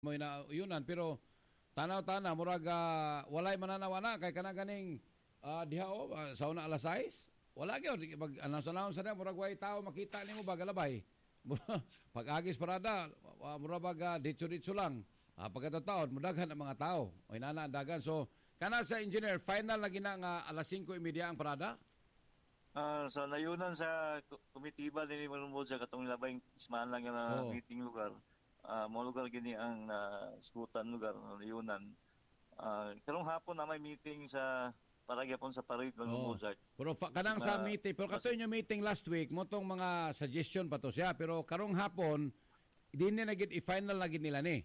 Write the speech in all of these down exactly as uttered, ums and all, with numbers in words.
mo na yunan pero tanaw-tana murag uh, walay mananawa na kay kana ganing uh, diha o uh, sa una alas sais wala gyud pag announce sa na murag way tao makita nimo ba galabay pag agis parada uh, murag uh, ditso-ditso lang uh, pagkataon mudaghan ang mga tao o inana ang dagan so kana sa engineer final na gina nga alas singko y media ang parada. Uh, sa layunan sa komitiba din mo sa katong labay ismahan lang nga oh. meeting lugar. Uh, mga lugar gini ang uh, skutan lugar ng layunan. Uh, karong hapon na may meeting sa paragyapon sa parade ng oh. Mozart. Pero fa- kanang sa, sa meeting, pero kato yung meeting last week, mo tong mga suggestion pa to siya, pero karong hapon, hindi na naging i-final na nila ni.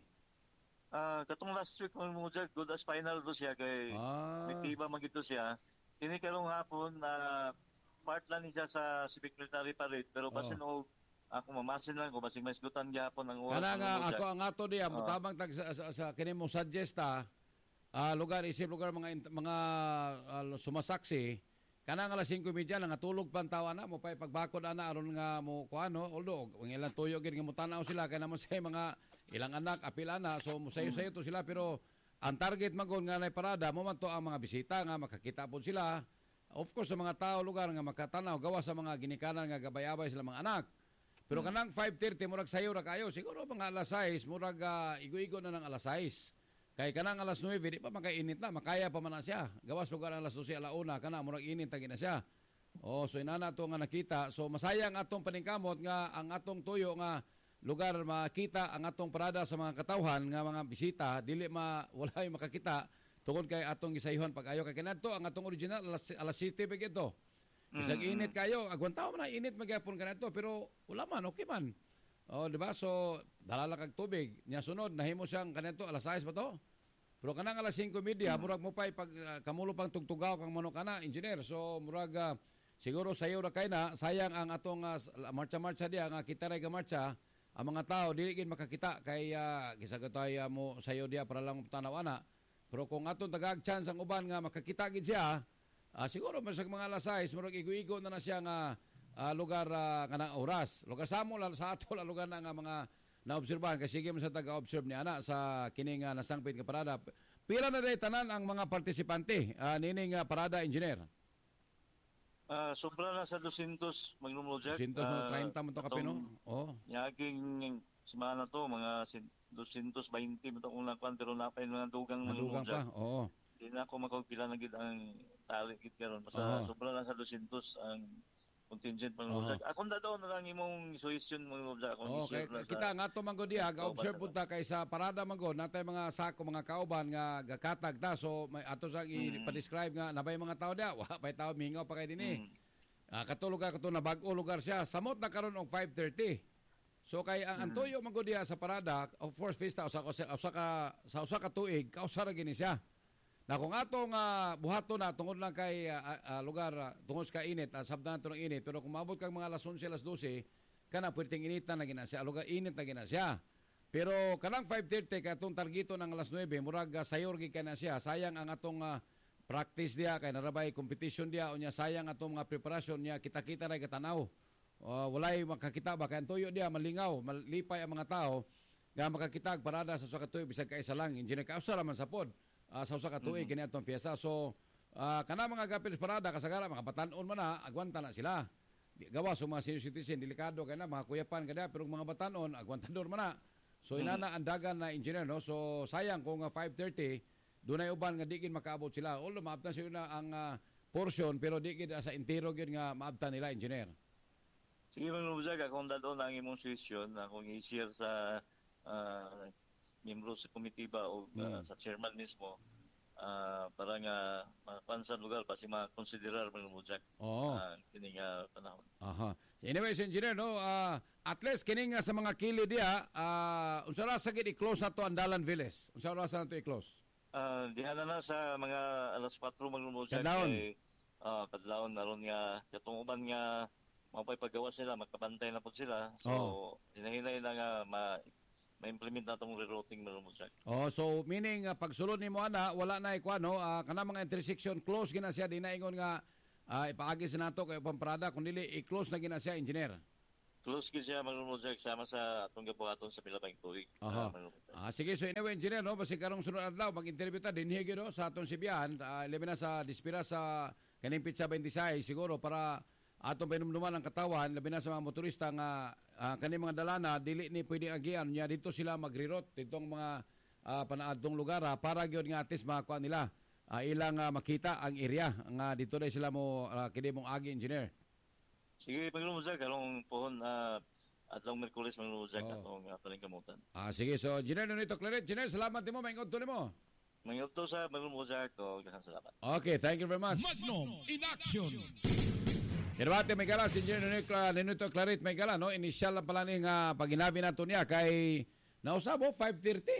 Uh, katong last week ng Mozart, good as final to siya, kay ah. komitiba magito siya. Kini karong hapon, na uh, part lang niya sa civic military parade, pero basin oh. o ako mamasin lang ko basig mas gutan gyapon ang oras. Kana nga ako ang ato diya uh, mutabang tag sa, sa, sa kini mo suggest ah uh, lugar isip lugar mga mga uh, sumasaksi kana nga alas singko y media nga tulog pan tawa na mo pay pagbakod ana aron nga mo kuano although ang ilang tuyo gid nga mo tan-aw sila kay naman say mga ilang anak apil ana so musayo-sayo to sila pero ang target magon nga nay parada mo man to ang mga bisita nga makakita pod sila of course sa mga tao lugar nga makatanaw gawa sa mga ginikanan nga gabay-abay sila mga anak. Pero kanang five thirty murag sayo ra kayo siguro mga alas sais murag uh, igo-igo na ng alas sais. Kay kanang alas nuwebe di pa makainit na makaya pa man na siya. Gawas lugar alas dose alauna kana murag init ta gina siya. Oh so inana to nga nakita. So masayang atong paningkamot nga ang atong tuyo nga lugar makita ang atong parada sa mga katawhan nga mga bisita dili ma walay makakita tungod kay atong gisayuhan pag-ayo kay kanadto ang atong original alas alas siyete pa gito. Isang mm-hmm. init kayo, agwantaw man na init magyapon ka na ito, pero wala man, okay man. O, di ba? So, dalala kag tubig. Nya sunod, nahimo siyang kanito, alas sais ba to? Pero kanang alas singko media, mm-hmm. murag mo pa'y pag uh, kamulo pang tugtugaw kang manok ka na, engineer. So, murag, uh, siguro sayo na kayo na, sayang ang atong uh, marcha-marcha diya, nga kita rin marcha, ang mga tao, diligin makakita, kay uh, gisagatoy uh, mo sayo diya para lang tanaw ana. Pero kung atong tagag-chance ang uban nga makakita gid siya, Ah, siguro masag mga alas sais, murag igo-igo na na siya nga uh, lugar uh, kanang oras. Lugar sa mo sa ato la lugar na nga mga naobserbahan kasi sige man sa taga-observe ni ana sa kining uh, nasangpit nga parada. Pila na day tanan ang mga partisipante uh, nining uh, parada engineer? Ah, uh, sobra na sa two hundred magnumulojak. two hundred uh, thirty man to kapino. Oh. Yaging semana to mga two hundred twenty man to ulang kwan pero napay mga dugang magnumulojak. Pa. Oo. Di na ako makagpila na gid ang tali gid karon basta uh-huh. sobra lang sa two hundred ang contingent manglubjak. Uh-huh. Akong daw na lang imong suggestion manglubjak akong okay. i-share Kita nga to manggod diha ga-observe punta kay sa parada manggod natay mga sako mga kauban nga gakatag ta so may ato sa mm-hmm. i-describe nga nabay mga tao diha wa pay tao mingaw pa kay dinhi. Mm-hmm. Ah katulog ka kato na bag-o lugar siya samot na karon og five thirty. So kay ang mm-hmm. antuyo manggod diha sa parada of course fiesta usa usa ka sa usa ka tuig kausa ra gini siya. Na kung atong uh, buhato na tungod lang kay uh, uh, lugar uh, tungod ka init, uh, sabdan to ng init, pero kung maabot kang mga alas eleven, alas twelve, kana pwedeng initan na ginasya, lugar init na ginasya. Pero kanang five thirty katong targeto ng alas nine, murag uh, sayor gi kana siya. Sayang ang atong uh, practice dia kay narabay competition dia unya sayang atong mga preparasyon niya kita-kita ra katanaw. Uh, walay makakita ba kay tuyo dia malingaw, malipay ang mga tao nga makakita parada sa usa ka tuig bisag kaisa lang. Engineer ka usa man sa pod. Uh, sa usa ka tuig mm-hmm. kini atong fiesta so uh, kana mga gapil parada kasagara mga batan-on man na agwanta na sila gawa sa mga senior citizen delikado kay na mga kuyapan kada pero mga batan-on agwantador man na so mm-hmm. inana andagan na engineer no so sayang kung uh, five thirty dunay uban nga di gid makaabot sila although maabtan sila na ang uh, portion pero di gid uh, sa intero gid nga maabtan nila engineer. Sige man Lubzaga kung dadon ang imong suggestion na kung i-share sa uh, miyembro sa komitiba o uh, hmm. sa chairman mismo uh, para nga mapansan lugar pa si makonsiderar manumujak oh. uh, kining uh, panahon. Aha. So anyways, engineer, no, uh, at least kining uh, sa mga kili diya, uh, unsa ra sa gid i-close na to ang Dalan Villas? Unsa ra sa nato i-close? Uh, diha na na sa mga alas four manumujak kay uh, kadlawon naron nga katong uban nga mapay paggawas sila makabantay na pud sila. So oh. hinahinay na nga ma ma-implement na itong rerouting malumujak. Oh, so meaning uh, pagsulod ni mo ana wala na ikuano uh, kana mga intersection close gina siya di na ingon nga uh, ipaagi sa nato kay pamparada kun dili i-close na gina siya engineer. close gid siya manunod sa sama sa atong gabuhaton sa Pilabang Tuig. Aha. Ah, sige, so anyway, engineer, no, basi karong sunod adlaw mag-interview ta dinhi gyud no sa atong Sibian, uh, labi na sa dispira sa kaning Pizza twenty-six siguro para atong pinumduman ang katawan labi na sa mga motorista nga uh, kaning mga dalana dili ni pwedeng agian nya dito sila magrirot ditong mga uh, panaadtong lugar ha, para gyud nga atis makuha nila uh, ilang uh, makita ang area nga dito na sila mo uh, kini mong agi engineer. Sige, paglumuzag, kalong pohon, uh, at lang Merkulis, paglumuzag, oh. atong atong kamutan. Ah, sige, so, Engineer Nonito Claret, Engineer, salamat mo, may ingod to mo. May ingod to sa paglumuzag, ko, dahan salamat. Okay, thank you very much. Magnum in action. Kinabati, may gala, si Engineer Nonito Claret, may gala, no? Initial lang pala ning uh, paginabi nato niya kay, nausa mo, five thirty.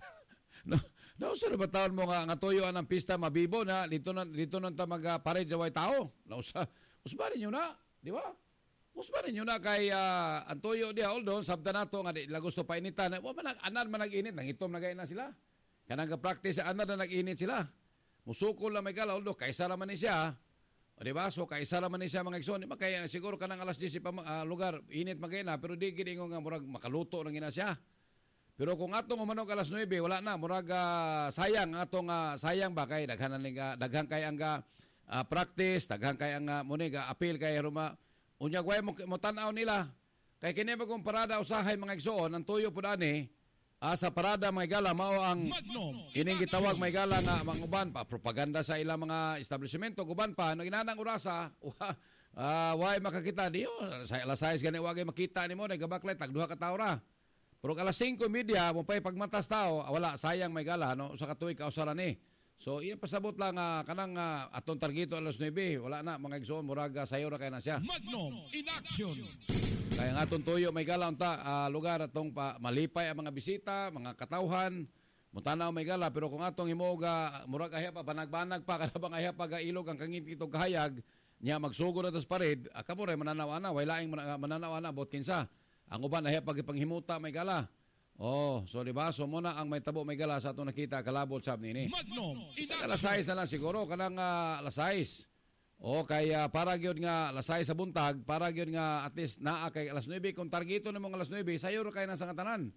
no, nausa na ba taon mo nga, nga tuyo ang pista mabibo na dito na, dito na ta mag-parade sa way tao? Nausa, usbarin nyo na. Di ba? Usbarin nyo na kay uh, Antoyo di Aldo, sabta na to nga di la gusto painitan. Wa man anan man nag-init, nangitom na gaya na sila. Kanang ka-practice anan na nag-init sila. Musukol lang may kala Aldo, kaisa ra man ni siya. O di ba? So kaisa ra man ni siya mga igsoon. Di ba kaya siguro kanang alas diyes pa uh, lugar init magay na pero di gid ingon nga murag makaluto lang ina siya. Pero kung atong umanog alas nuwebe wala na murag uh, sayang atong uh, sayang ba kay daghan uh, daghan kay ang uh, Uh, practice, daghang kay ang uh, munig, uh, appeal kay Roma. Unya gway mo, mo tanaw nila. Kay kini bagong parada usahay mga igsoon, ang tuyo po dani, uh, sa parada may gala, mao ang ining gitawag may gala nga mga uban pa, propaganda sa ilang mga establishmento, uban pa, no inanang urasa, uh, way makakita, diyo, sa alas sais gani, wagay makita ni mo, nagabaklet, tagduha ka tao ra. Pero alas singko media, mo pa'y pagmatas tao, wala, sayang may gala, no, sa katuig kausaran ni. So, iya pasabot lang uh, kanang uh, atong targito alas nuwebe. Wala na, mga igsoon, muraga sayo na kaya na siya. Magnum in action. Kaya nga atong tuyo, may gala unta, uh, lugar atong pa, malipay ang mga bisita, mga katawhan, mutanaw may gala. Pero kung atong himuga, murag ahya pa, banag-banag pa, kalabang ahya pa, gailog ang kangit itong kahayag, niya magsugod na tas pared, akamuray, mananawa na, wailaing mananawa na, bot kinsa. Ang uban ahya pag ipanghimuta, may gala. Oh, so di ba? So muna ang may tabo may gala sa atong nakita kalabot sab nini. Magnum in sa alas sais na lang siguro kanang uh, alas sais. O kay uh, para gyud nga alas sais sa buntag, para gyud nga at least naa kay alas nuwebe kung targeto nimo alas nuwebe sayo ra kay na sa katanan.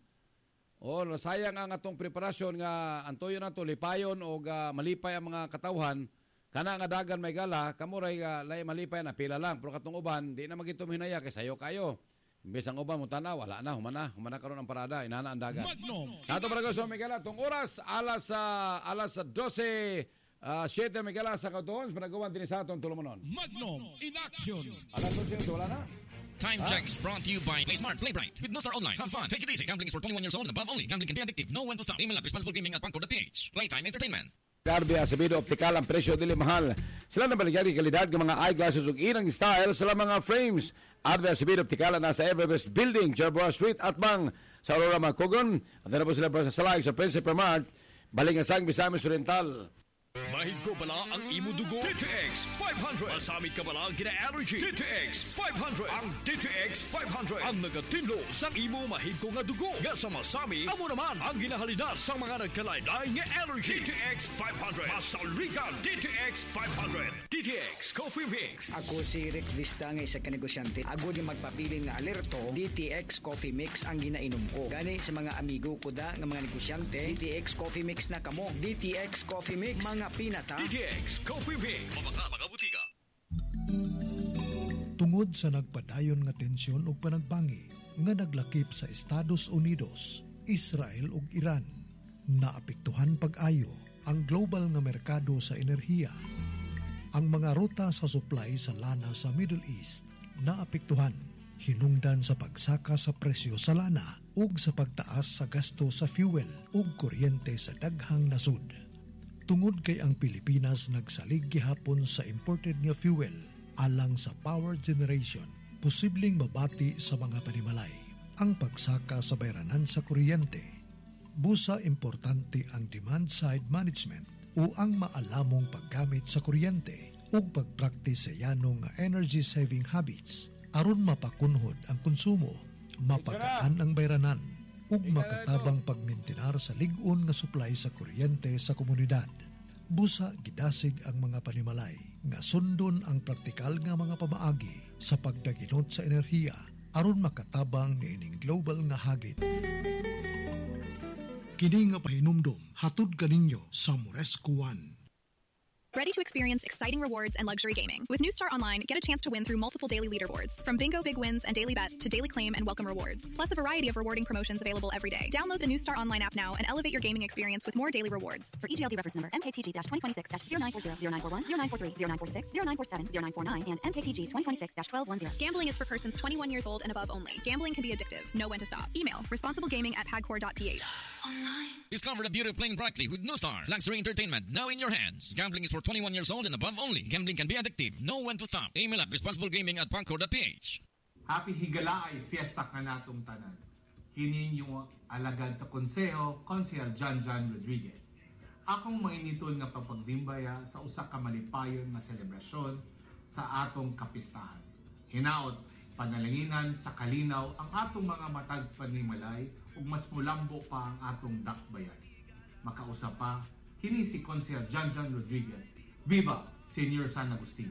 O sayang ang atong preparasyon nga antoyo na to lipayon o uh, malipay ang mga katawhan kana nga dagan may gala kamuray uh, lay malipay na pila lang pero katong uban di na magitom hinaya kay sayo kayo. Imbes ang uban mo tanaw, wala na, humana, humana karon ang parada, inana ang dagat. Ato para ko sa Miguel, itong oras, alas, uh, alas dose, uh, siyete Miguel, sa katuon, panagawan din sa atong tulumonon. Magnum in action. Alas dose, wala na? Time check is brought to you by Play Smart, Play Bright with No Star Online. Have fun, take it easy. Gambling is for twenty-one years old and above only. Gambling can be addictive. Know when to stop. Email at responsiblegaming at pangko.ph. Playtime Entertainment. Garbia sa Bido Optical ang presyo dili mahal. Sila na baligyan ng kalidad ng mga eyeglasses ug irang style sa mga frames. Arbia sa Bido Optical na sa Everbest Building, Jerboa Street at bang sa Aurora Macogon. At na po sila sa Salay sa Principal Mart, Balingasang, Misamis Oriental. Mahig ko pala ang imo dugo. D T X five hundred. Masamit ka pala gina-allergy. D T X five hundred. Ang D T X five hundred. Ang nagatinlo sa imo mahig ko nga dugo. Nga sa masami, amo naman ang ginahalina sa mga nagkalaylay nga allergy. D T X five hundred. Masaligan D T X five hundred. D T X Coffee Mix. Ako si Rick Vista nga isa ka negosyante. Ako di magpabilin nga alerto. D T X Coffee Mix ang ginainom ko. Gani sa mga amigo ko da nga mga negosyante. D T X Coffee Mix na kamo. D T X Coffee Mix. Mga pinata. D T X Coffee Mix. Mga mga butika. Tungod sa nagpadayon nga tensyon ug panagbangi nga naglakip sa Estados Unidos, Israel ug Iran, naapektuhan pag-ayo ang global nga merkado sa enerhiya. Ang mga ruta sa supply sa lana sa Middle East naapektuhan, hinungdan sa pagsaka sa presyo sa lana ug sa pagtaas sa gasto sa fuel ug kuryente sa daghang nasud. Tungod kay ang Pilipinas nagsalig gihapon sa imported nga fuel alang sa power generation, posibleng mabati sa mga panimalay ang pagsaka sa bayranan sa kuryente. Busa importante ang demand-side management o ang maalamong paggamit sa kuryente ug pagpraktis sa yanong energy-saving habits aron mapakunhod ang konsumo, mapagaan ang bayranan ug makatabang pagmintinar sa lig-on nga supply sa kuryente sa komunidad. Busa gidasig ang mga panimalay nga sundon ang praktikal nga mga pamaagi sa pagdaginot sa enerhiya aron makatabang niining global nga hagit. Kini nga pahinumdum hatod kaninyo sa Moresco One. Ready to experience exciting rewards and luxury gaming? With New Star Online, get a chance to win through multiple daily leaderboards, from bingo big wins and daily bets to daily claim and welcome rewards, plus a variety of rewarding promotions available every day. Download the New Star Online app now and elevate your gaming experience with more daily rewards. For E G L D reference number M K T G twenty twenty-six zero nine four zero, zero nine four one, zero nine four three, zero nine four six, zero nine four seven, zero nine four nine, and M K T G twenty twenty-six twelve ten. Gambling is for persons twenty-one years old and above only. Gambling can be addictive. Know when to stop. Email responsiblegaming at pagcor dot p h. Discover the beauty of playing brightly with New Star. Luxury entertainment now in your hands. Gambling is for twenty-one years old and above only. Gambling can be addictive. Know when to stop. Email at responsiblegaming at pagcor dot p h. Happy Higalaay Fiesta ka natong tanan. Kini yung alagad sa konseho, Konsehal John John Rodriguez. Akong mainiton nga papagdimbaya sa usa ka malipayon nga selebrasyon sa atong kapistahan. Hinaot, panalanginan sa kalinaw ang atong mga matag panimalay ug mas mulambo pa ang atong dakbayan. Makausap pa, kini si Konsehal John John Rodriguez. Viva Senior San Agustin!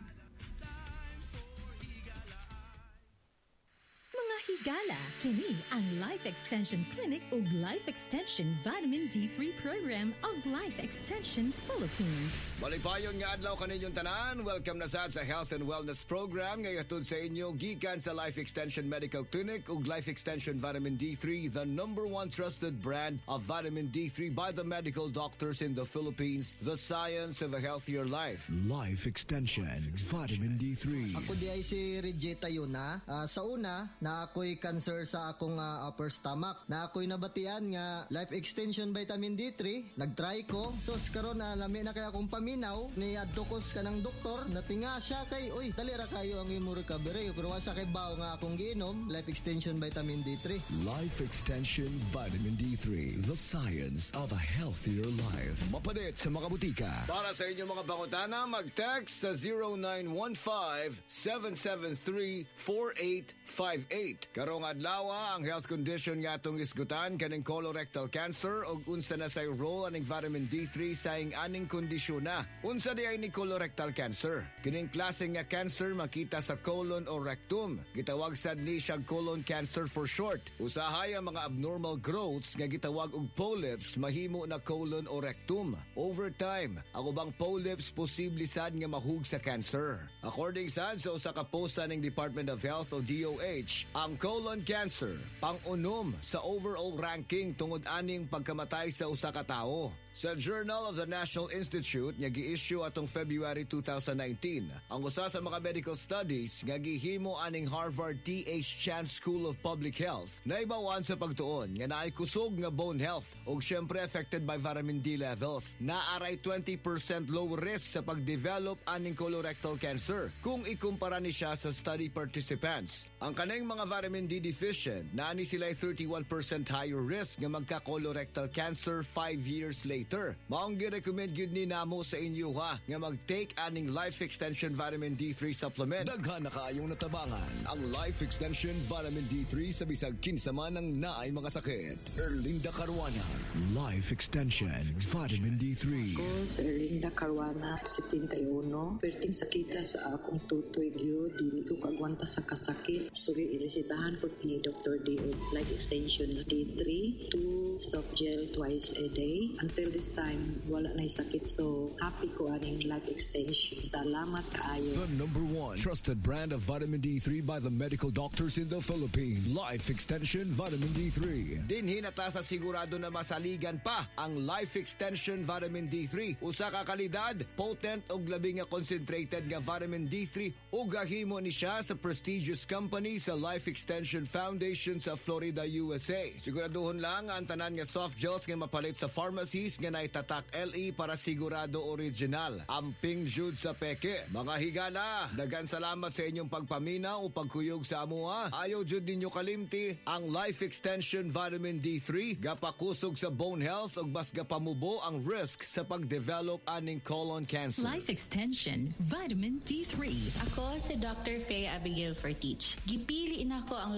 Higala, kini ang Life Extension Clinic ug Life Extension Vitamin D three Program of Life Extension Philippines. Malipayon nga adlaw kaninyong tanan. Welcome na sad sa Health and Wellness Program nga ihatod sa inyo gikan sa Life Extension Medical Clinic ug Life Extension Vitamin D three, the number one trusted brand of vitamin D three by the medical doctors in the Philippines. The science of a healthier life. Life Extension Vitamin D three. Ako di ay si Regeta Yuna. Uh, sa una, na ako'y cancer sa akong uh, upper stomach. Na ako'y nabatian nga Life Extension Vitamin D three. Nagtry ko. So, karon na lami na kaya akong paminaw. Ni adtokos ka ng doktor. Natinga siya kay, uy, dali ra kayo ang imo recovery. Pero wasa kay bao nga akong giinom, Life Extension Vitamin D three. Life Extension Vitamin D three. The science of a healthier life. Mapalit sa mga butika. Para sa inyong mga bangutana, mag-text sa zero nine one five, seven seven three, four eight five eight. Karong adlaw ang health condition nga atong isgutan kaning colorectal cancer ug unsa na say role aning vitamin D three sa ing aning kondisyon na. Unsa di ay ni colorectal cancer? Kining klase nga cancer makita sa colon o rectum. Gitawag sad ni siya colon cancer for short. Usahay ang mga abnormal growths nga gitawag og polyps mahimo na colon o rectum. Over time, ang ubang polyps posible sad nga mahug sa cancer. According sad sa usa ka post sa ning Department of Health o D O H, ang colon cancer pang-unom sa overall ranking tungod aning pagkamatay sa usa ka tawo. Sa Journal of the National Institute nga gi-issue atong February two thousand nineteen, ang usa sa mga medical studies nga gihimo aning Harvard T H Chan School of Public Health naibawan sa pagtuon nga naay kusog nga bone health ug syempre affected by vitamin D levels. Naaray twenty percent low risk sa pagdevelop aning colorectal cancer kung ikumpara ni siya sa study participants. Ang kanang mga vitamin D deficient naani sila thirty-one percent higher risk nga magka-colorectal cancer five years later. Maong gi-recommend gyud ni namo sa inyo ha nga mag-take aning Life Extension Vitamin D three supplement. Daghan na kaayong natabangan ang Life Extension Vitamin D three sa bisag kinsa man ang naay mga sakit. Erlinda Caruana, Life Extension Vitamin D three. Ako sa Erlinda Caruana, seventy-one. Perting sakita sa akong tutoy gyud, dili ko kagwanta sa kasakit. So iresitahan ko ni Doctor D of Life Extension D three, two soft gel twice a day. Until this time, wala na sakit. So, happy ko aning Life Extension. Salamat kaayo. The number one trusted brand of vitamin D three by the medical doctors in the Philippines. Life Extension Vitamin D three. Dinhi na ta sa sigurado na masaligan pa ang Life Extension Vitamin D three. Usa ka kalidad, potent ug labi nga concentrated nga vitamin D three ug gahimo ni siya sa prestigious company sa Life Extension Foundation sa Florida, U S A. Siguraduhon lang ang tanan nga soft gels nga mapalit sa pharmacies nga naitatak L E para sigurado original. Amping jud sa peke. Mga higala, dagan salamat sa inyong pagpaminaw o pagkuyog sa amuha. Ayaw jud ninyo kalimti ang Life Extension Vitamin D three. Gapakusog sa bone health ug bas gapamubo ang risk sa pagdevelop aning colon cancer. Life Extension Vitamin D three. Ako si Doctor Faye Abigail Fertich. Gipili nako ang Life Extension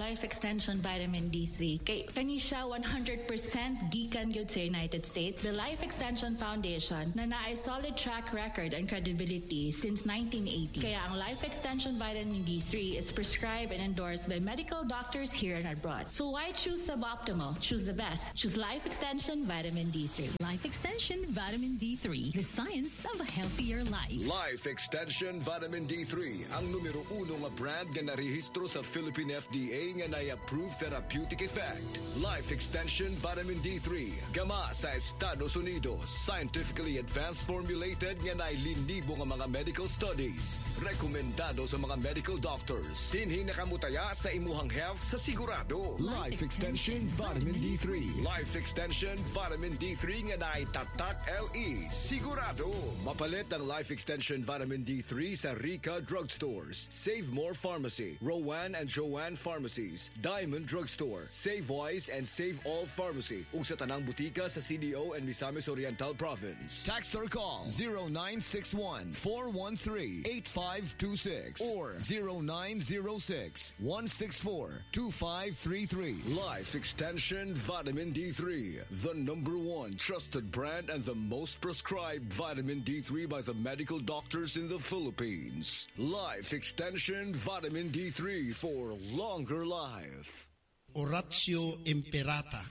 Extension Vitamin D three. Kay kani siya one hundred percent gikan gyud sa United States. The Life Extension Foundation na naay solid track record and credibility since nineteen eighty. Kaya ang Life Extension Vitamin D three is prescribed and endorsed by medical doctors here and abroad. So why choose suboptimal? Choose the best. Choose Life Extension Vitamin D three. Life Extension Vitamin D three, the science of a healthier life. Life Extension Vitamin D three, ang numero uno nga brand nga narehistro sa Philippine F D A nga na-approve therapeutic effect. Life Extension Vitamin D three, gama sa Estados Unidos, scientifically advanced formulated nga nailinibo nga mga medical studies. Rekomendado sa mga medical doctors. Dinhi nakamutaya sa imuhang health sa sigurado. Life Extension Vitamin D three. Life Extension Vitamin D three nga naitatak L E. Sigurado. Mapalit ang Life Extension Vitamin D three sa Rica Drugstores, Save More Pharmacy, Rowan and Joanne Pharmacies, Diamond Drugstore, Save Wise and Save All Pharmacy, ug sa tanang butika sa C D O and Misamis Oriental Province. Text or call zero nine six one, four one three, eight five two six or zero nine zero six, one six four, two five three three. Life Extension Vitamin D three, the number one trusted brand and the most prescribed vitamin D three by the medical doctors in the Philippines. Life Extension Vitamin D three for longer life. Oratio Imperata.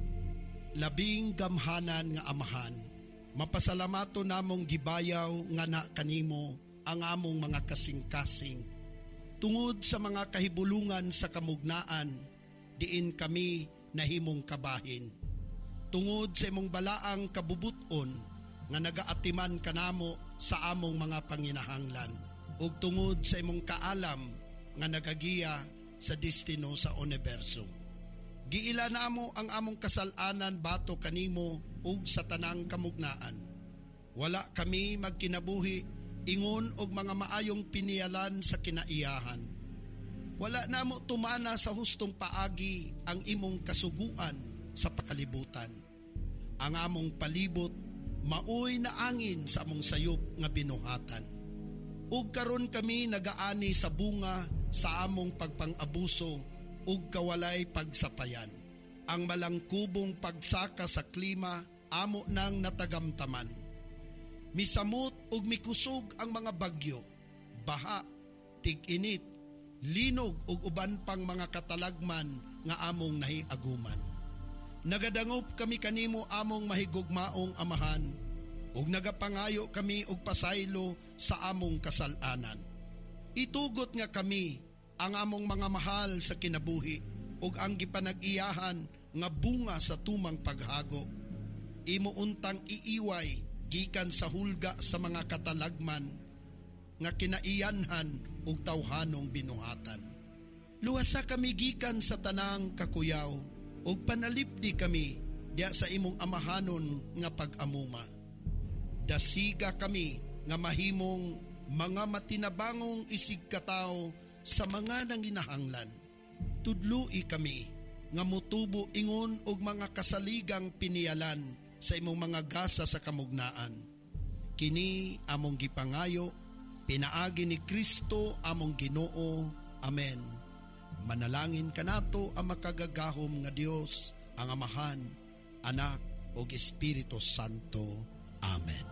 Labing gamhanan nga amahan, mapasalamato namong gibayaw nga na kanimo ang among mga kasing-kasing. Tungod sa mga kahibulungan sa kamugnaan, diin kami nahimong kabahin. Tungod sa imong balaang kabubuton nga nagaatiman kanamo sa among mga panginahanglan, ug tungod sa imong kaalam nga nagagiya sa destino sa universo. Giila namo ang among kasalanan bato kanimo ug sa tanang kamugnaan. Wala kami magkinabuhi ingon og mga maayong pinialan sa kinaiyahan. Wala namo tumana sa hustong paagi ang imong kasuguan sa pakalibutan. Ang among palibot maoy na angin sa among sayop nga binuhatan. Ug karon kami nagaani sa bunga sa among pagpang-abuso ug kawalay pagsapayan. Ang malangkubong pagsaka sa klima amo nang natagamtaman. Misamot ug mikusog ang mga bagyo, baha, tig-init, linog ug uban pang mga katalagman nga among nahiaguman. Nagadangop kami kanimo among mahigugmaong amahan, ug nagapangayo kami og pasaylo sa among kasalanan. Itugot nga kami ang among mga mahal sa kinabuhi ug ang gipanag-iyahan nga bunga sa tumang paghago. Imo untang iiway gikan sa hulga sa mga katalagman nga kinaiyanhan ug tawhanong binuhatan. Luwasa kami gikan sa tanang kakuyaw ug panalipdi kami diya sa imong amahanon nga pag-amuma. Dasiga kami nga mahimong mga matinabangong isig katao sa mga nanginahanglan. Tudloi kami nga mutubo ingon og mga kasaligang pinialan sa imong mga gasa sa kamugnaan. Kini among gipangayo, pinaagi ni Kristo among Ginoo. Amen. Manalangin kanato ang makagagahom nga Dios, ang Amahan, Anak ug Espiritu Santo. Amen.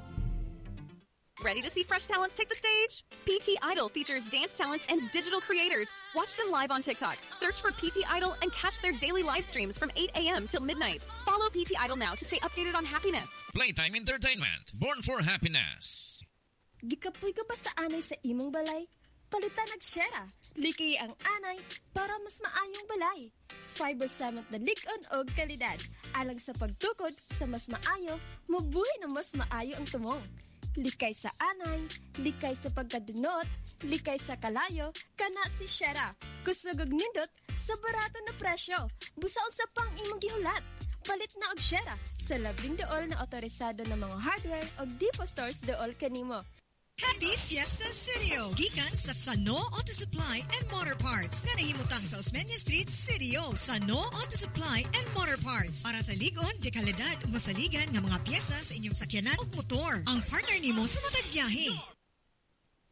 Ready to see fresh talents take the stage? P T Idol features dance talents and digital creators. Watch them live on TikTok. Search for P T Idol and catch their daily live streams from eight a.m. till midnight. Follow P T Idol now to stay updated on happiness. Playtime Entertainment, born for happiness. Gikapoy ka ba sa anay sa imong balay? Palitan nagsyera. Liki ang anay para mas maayong balay. Fiber Summit na lig-on og kalidad. Alang sa pagtukod sa mas maayo, mabuhay na mas maayo ang tumong. Likay sa anay, likay sa pagkadunot, likay sa kalayo, kana si Shera. Kusugog nindot sa barato na presyo. Busaon sa pang imong gihulat. Palit na og Shera sa labing dool na otorisado ng mga hardware og Depo Stores dool kanimo. Happy Fiesta Cirio! Gikan sa Sano Auto Supply and Motor Parts nga nahimutang sa Osmeña Street, Cirio. Sano Auto Supply and Motor Parts para sa ligon, dekalidad ug masaligan nga mga piyesa sa inyong sakyanan ug motor. Ang partner nimo sa matag biyahe.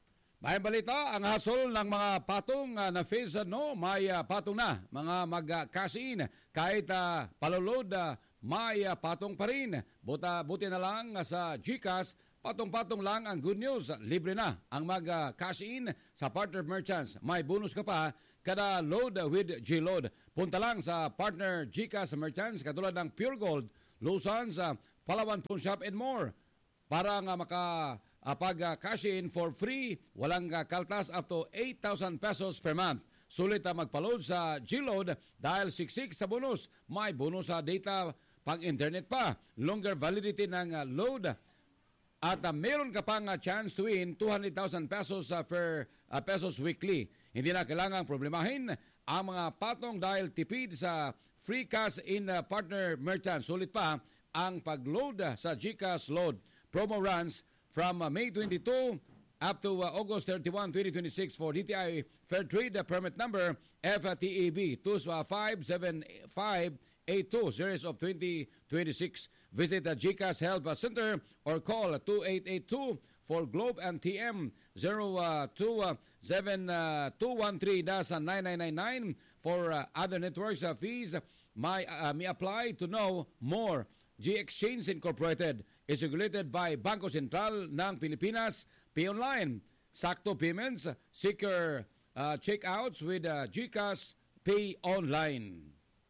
May balita, ang hasol ng mga patong uh, na phase no, may uh, patong na. Mga mag-cash in kahit uh, palulod, uh, may uh, patong pa rin. Buta, buti na lang uh, sa GCash, patong-patong lang ang good news. Libre na ang mag-cash in sa partner merchants. May bonus ka pa kada load with G-Load. Punta lang sa partner GCash merchants katulad ng Pure Gold, Luzon's, uh, Palawan Pawn Shop and more. Para nga maka uh, pag-cash in for free, walang uh, kaltas up to eight thousand pesos per month. Sulit uh, magpa-load sa G-Load dahil siksik sa bonus. May bonus sa data pang-internet pa. Longer validity ng uh, load. At uh, meron ka pang uh, chance to win two hundred thousand pesos uh, per uh, pesos weekly. Hindi na kailangang problemahin ang mga patong dahil tipid sa free cash in uh, partner merchant. Sulit pa ang pag-load uh, sa GCash load. Promo runs from uh, May twenty-second up to uh, August thirty-first, twenty twenty-six for D T I Fair Trade uh, Permit Number F T A B two five seven five eight two, series of twenty twenty-six. Visit the GCash Help Center or call two eight eight two for Globe and T M zero two seven two one three nine nine nine nine for uh, other networks uh, fees. May, uh, may apply to know more. G-Exchange Incorporated is regulated by Bangko Sentral ng Pilipinas. Pay online, sakto payments, secure uh, checkouts with uh, GCash Pay Online.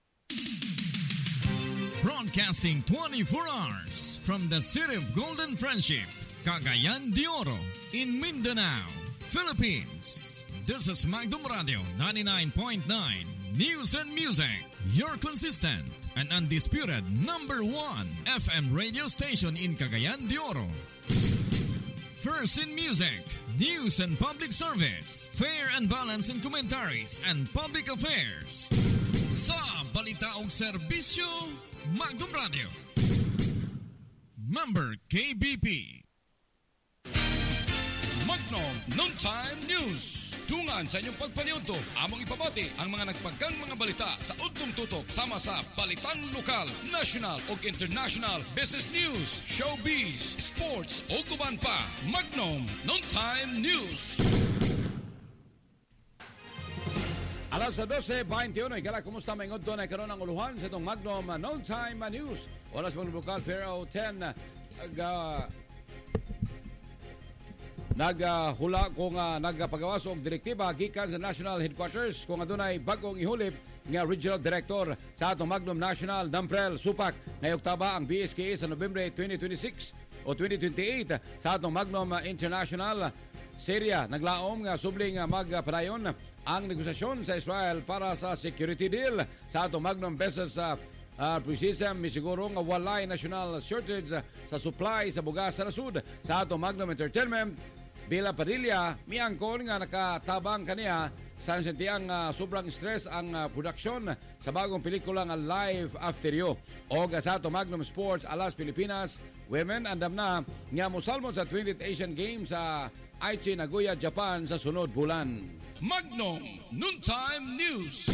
Broadcasting twenty-four hours from the city of Golden Friendship, Cagayan de Oro, in Mindanao, Philippines. This is Magdum Radio ninety-nine point nine News and Music, your consistent and undisputed number one F M radio station in Cagayan de Oro. First in music, news and public service, fair and balanced in commentaries and public affairs. Sa balita o serbisyo, Magdum Radio. Member K B P. Magnum Noontime News. Tungan sa inyong pagpaniudto, among ipabati ang mga nagpagkang mga balita sa udtong tutok sama sa balitang lokal, national ug international, business news, showbiz, sports ug uban pa. Magnum Noontime News. Alas sa dose twenty-one, ikala kumusta may ngod doon ay karoon ng uluhan sa itong Magnum Noontime News. Oras mga lokal, pero ten, aga... Naghula uh, kung uh, nagpagawas og direktiba gikan sa National Headquarters kung adunay bagong ihulip nga Regional Director sa atong Magnum National Damprel Supak ngayong taba ang B S K A sa Nobyembre twenty twenty-six o twenty twenty-eight sa atong Magnum International Syria. Naglaom nga subling uh, magpadayon ang negosasyon sa Israel para sa security deal sa atong Magnum Business uh, Uh, Precisam, misiguro nga walay national shortage uh, sa supply sa bugas sa nasud. Sa atong Magnum Entertainment, Bila Padilla, miangkon nga nakatabang kaniya sa sentiyang uh, sobrang stress ang uh, produksyon sa bagong pelikula nga Live After You. O sa atong Magnum Sports, Alas Pilipinas, women andam na nga mosalmon sa twentieth Asian Games sa Aichi, Nagoya, Japan sa sunod bulan. Magnum Noontime News.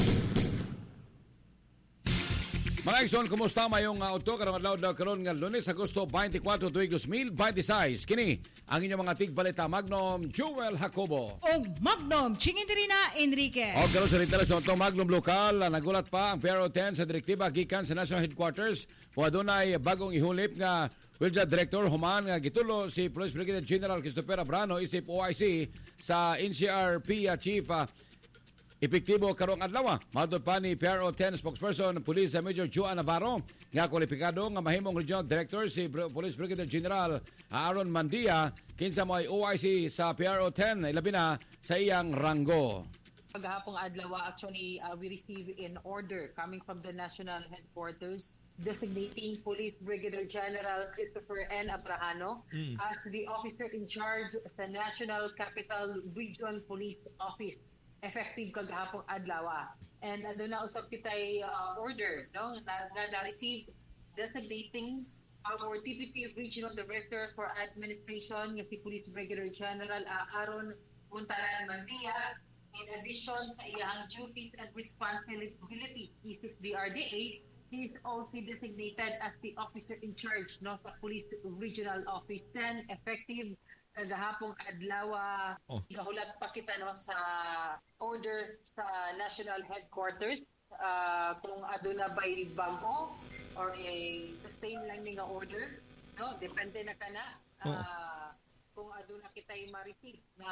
Mga igsoon, kumusta mayong uh, auto karong adlaw daw karon nga Lunes, Agosto twenty-four, tuig two thousand twenty-six. Kini ang inyong mga tigbalita Magnum Joel Jacobo og Magnum Chingindirina Enriquez. Og karon sa retalasyon to Magnum Lokal, uh, nagulat pa ang P R O ten sa direktiba gikan sa National Headquarters kung adunay bagong ihulip nga Wilja Director human nga gitulo si Police Brigadier General Christopher Abrano isip O I C sa N C R P uh, Chief uh, epektibo karong adlaw. Madod pa ni P R O ten spokesperson Police Major Joan Navarro nga kwalipikado nga mahimong Regional Director si Police Brigadier General Aaron Mandia kinsa mo'y O I C sa P R O ten ilabi na sa iyang ranggo. Paghapong adlaw, actually uh, we received an order coming from the National Headquarters designating Police Brigadier General Christopher N. Abrahano mm. as the officer in charge sa National Capital Region Police Office, effective kagahapong adlaw. And ano na usap kitay uh, order no na, na, na receive designating our Deputy Regional Director for Administration nga si Police Brigadier General uh, Aaron Muntalan Mandia, in addition sa iyang duties and responsibilities isip D R D A He's also designated as the officer in charge no sa Police Regional Office ten, effective sa gahapong adlaw. Oh. Gahulat pa kita no sa order sa National Headquarters uh, kung aduna ba'y bago or a sustain lang ni nga order, no? Depende na kana uh, oh. kung aduna kita'y ma-receive na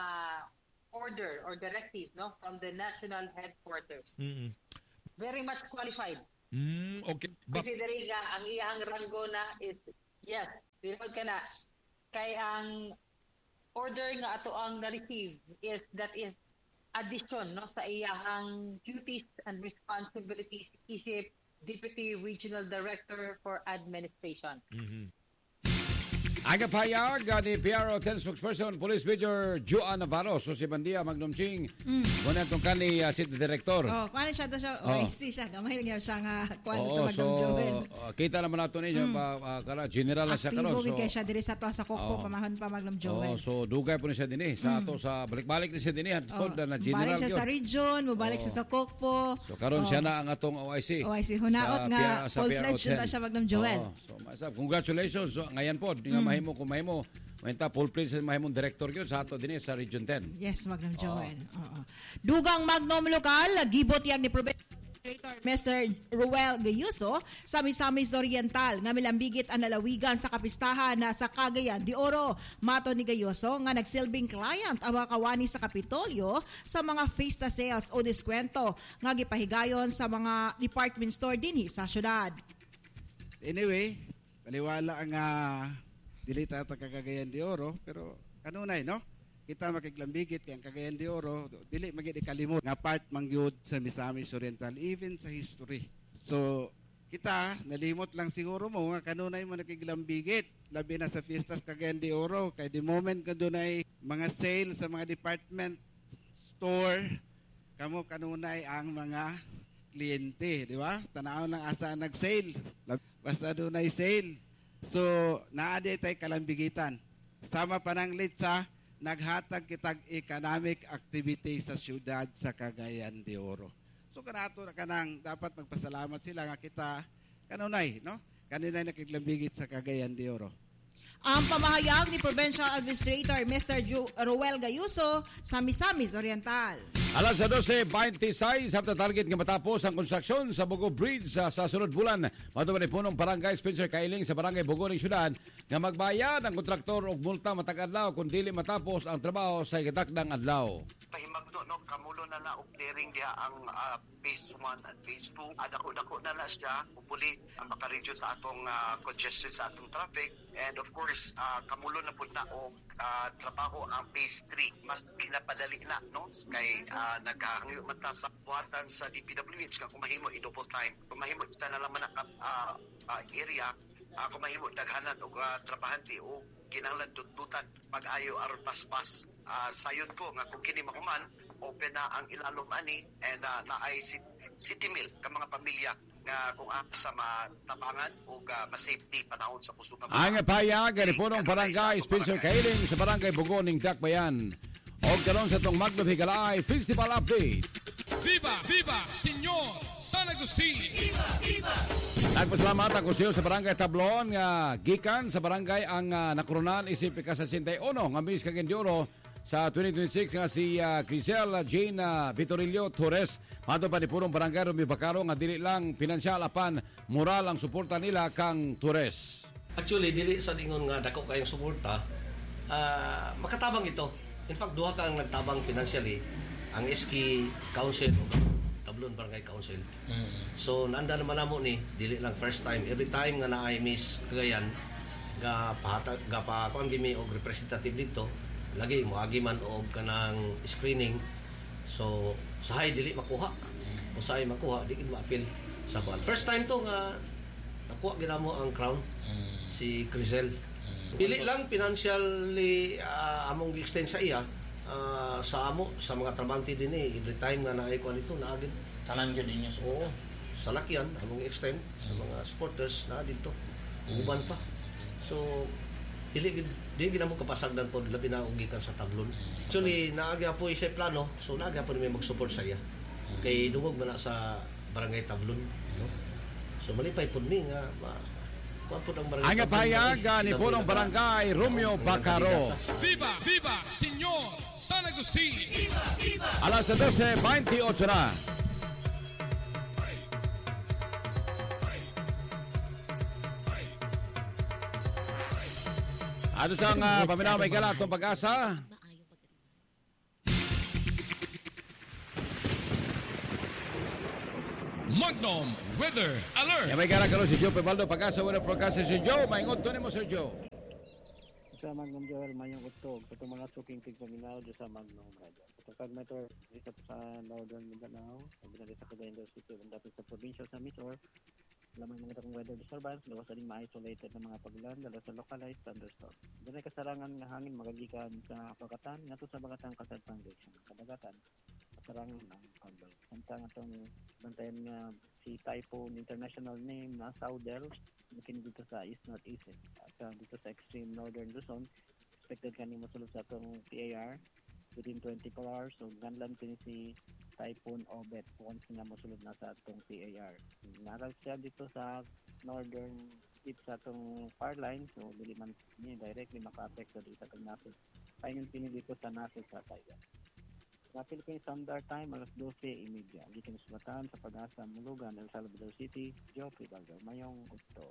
order or directive no from the National Headquarters. Mm-hmm. Very much qualified. Mm, okay. But, considering nga ang iyang ranggo na is yes, tinod ka na kay ang order nga ato ang na-receive is that is addition no sa iyang duties and responsibilities isip Deputy Regional Director for Administration. Mm-hmm. Ang kapayag ni P R O ten spokesperson Police Major Joan Navarro so si Bandia Magnomching mm. muna itong kani uh, City Director. Oh, kung ano siya to siya, oh. O I C siya, gamay lang siya nga kung ano oh, to Magnom so, Joel. Uh, kita naman nato ninyo, mm. uh, kala, general na siya karon. Aktibo kay siya diri sa to sa Kokpo, oh. pamahon pa Magnom Joel. Oh, so dugay po ni siya dinhi sa mm. ato sa balik-balik ni siya dinhi oh. na general. Balik siya yun. sa region, mubalik oh. siya sa Kokpo. So karon oh. siya na ang atong O I C. O I C hunaot nga full-fledged na siya Magnom Joel. Oh. So masab, congratulations. So ngayon po, nga mm. mahimo kung mahimo Menta full prince mahimong director gyud sa ato dinhi sa Region ten. Yes, Magnom Joel. Oo. Oh. Dugang Magnom lokal gibot yang ni Provincial Mister Ruel Gayuso sa Misamis Oriental nga milambigit ang lalawigan sa kapistahan na sa Cagayan de Oro. Mato ni Gayuso nga nagsilbing client ang mga kawani sa Kapitolyo sa mga Fiesta sales o diskwento nga gipahigayon sa mga department store dinhi sa syudad. Anyway, paliwala ang uh, dili ta Cagayan de Oro pero kanunay no kita makiglambigit kay ang Cagayan de Oro dili magid ikalimot nga part mangyud sa Misamis Oriental even sa history. So kita nalimot lang siguro mo nga kanunay mo nakiglambigit labi na sa fiestas Cagayan de Oro kay the moment kadunay mga sale sa mga department store kamo kanunay ang mga kliyente, di ba? Tanaw lang asa nag-sale basta dunay sale. So, naade tay kalambigitan. Sama pa ng litsa, naghatag kitag economic activity sa syudad sa Cagayan de Oro. So, kanato na kanang dapat magpasalamat sila nga kita kanunay, no? Kanunay nakiglambigit sa Cagayan de Oro. Ang pamahayag ni Provincial Administrator Mister Ju- Ruel Gayuso sa Misamis Oriental. Alas sa dose twenty-six sa target nga matapos ang konstruksyon sa Bugo Bridge sa, sa sunod bulan. Matuman ni punong Barangay Spencer Kailing sa Barangay Bugo ng Syudad nga magbayad ang kontraktor og multa matag adlaw kung dili matapos ang trabaho sa ikatakdang adlaw. Pahimagno no kamulo na na og clearing diha ang uh, phase one and phase two. Adako-dako na na siya upuli ang maka-reduce sa atong uh, congestion sa atong traffic and of course uh, kamulo na pud na og uh, trabaho ang phase three. Mas ginapadali na no kay uh, nagahangyo mata sa buhatan sa D P W H nga kung mahimo i-double time. Kung mahimo isa na lang man ang uh, uh, area uh, kung mahimo daghanan og uh, trabahante o kinahanglan dudutan pag-ayo aron paspas. Uh, sayon ko nga kung kini mahuman open na ang ilalom ani and uh, naay city mill ka mga pamilya nga kung uh, sa matabangan o uh, ma-safety panahon sa kusog ng ang payag ni punong Barangay Spencer Kailing sa Barangay Bugoning Dakbayan. O karon sa itong Magnom Higalay Festival Update. Viva! Viva! Senyor San Agustin! Viva! Viva! Nagpasalamat ako siyo sa Barangay Tablon nga gikan sa barangay ang uh, nakronan isip ika-sesenta-uno nga Miss Cagayan de Oro sa twenty twenty-six nga si uh, Crisel Jane uh, Vitorillo Torres. Mato pa ni punong Barangay Rumi Bacaro nga dili lang pinansyal apan moral ang suporta nila kang Torres. Actually dili sa dingon nga dako kayong suporta uh, makatabang ito. In fact duha ka ang nagtabang financially ang S K Council Tablon Barangay Council. Mm-hmm. So naanda naman namo ni dili lang first time every time nga naay Miss Cagayan ga pahatag ga pa kuan gimi og representative dito lagi moagi man og kanang screening. So sahay dili makuha. O sahay makuha di gid ma-appeal sa kuan. First time to nga nakuha ginamo ang crown mm. si Crisel. Mm. Dili lang financially uh, among gi-extend sa iya uh, sa amo sa mga trabante din eh every time nga naay kuan ito naagid tanan gyud ninyo sa oo sa lakyan among extend mm. sa mga supporters na dito uban pa. So dili di ginamo kapasagdan pod labi na og gikan sa Tablon. Actually naagya po isa plano so naagya po may mag-support sa iya. Kay dungog man na sa Barangay Tablon no. So malipay pud mi nga ma kuan pud ang barangay. Ang pahayagan ni punong barangay Romeo Bacaro. Viva! Viva! Senyor San Agustin! Viva! Viva! Alas dose veintiocho na. Ano sang uh, paminaw may kala itong pag-asa? Magnum Weather Alert! Yan may kala kalo si Joe Pebaldo. Pag-asa weather forecast si Joe. Maingon to ni mo, Sir Joe. Sa Magnum Joel, mayong utog. Ito mga suking tigpaminaw sa Magnum Radio. Ito pag-meter dito sa Northern Mindanao. Sabi na sa Cagayan del City. Dapit sa probinsya sa Misor. Lamang mga itong weather disturbance, gawas na rin ma-isolated ng mga pagulan dala sa localized thunderstorm. Doon ay kasarangan nga hangin magagikan sa Pagatan, nga to sa Bagatang Kasad Foundation, Kadagatan, kasarangan ng Condor. Samtang itong bantayan nga si Typhoon International name na Saudel, makin dito sa east-northeast, at uh, dito sa extreme northern Luzon, expected kani masulod sa itong P A R within twenty-four hours, so ganlan kini si Typhoon Obet once nga masulod na sa atong P A R. Naral siya dito sa northern tip sa atong far line, so dili man niya directly maka-apekto dito sa nasod. Paingon pini dito sa nasod sa Taiwan. Sa Philippine Standard Time, alas dose imedya. Dito sa Batan, sa Pag-asa, Mulugan, El Salvador City, Joe Pribaldo, mayong gusto.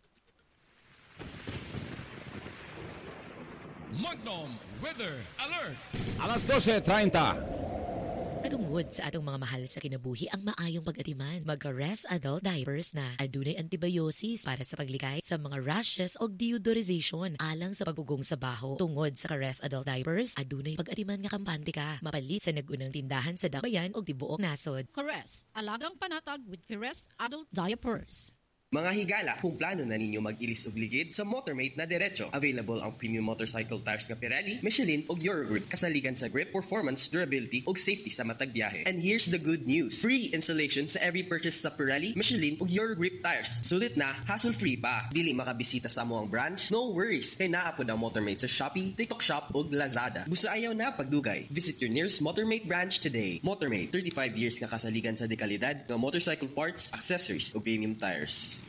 Magnum Weather Alert! Alas dose treinta. Katungod sa atong mga mahal sa kinabuhi ang maayong pag-atiman, mag-Rest Adult Diapers na. Adunay antibiosis para sa paglikay sa mga rashes o deodorization alang sa pagpugong sa baho. Tungod sa Rest Adult Diapers, adunay pag-atiman nga kampante ka. Mapalit sa nagunang tindahan sa Dakbayan o tibuok nasod. Caress, alagang panatag with Caress Adult Diapers. Mga higala, kung plano na ninyo mag-ilis og ligid sa Motormate na diretso, available ang premium motorcycle tires nga Pirelli, Michelin ug Eurogrip, kasaligan sa grip, performance, durability ug safety sa matag biyahe. And here's the good news. Free installation sa every purchase sa Pirelli, Michelin ug Eurogrip tires. Sulit na, hassle-free pa. Dili makabisita sa amuang branch? No worries. Kay naa pod ang Motormate sa Shopee, TikTok Shop ug Lazada. Busa ayaw na pagdugay. Visit your nearest Motormate branch today. Motormate, thirty-five years nga kasaligan sa dekalidad nga motorcycle parts, accessories ug premium tires.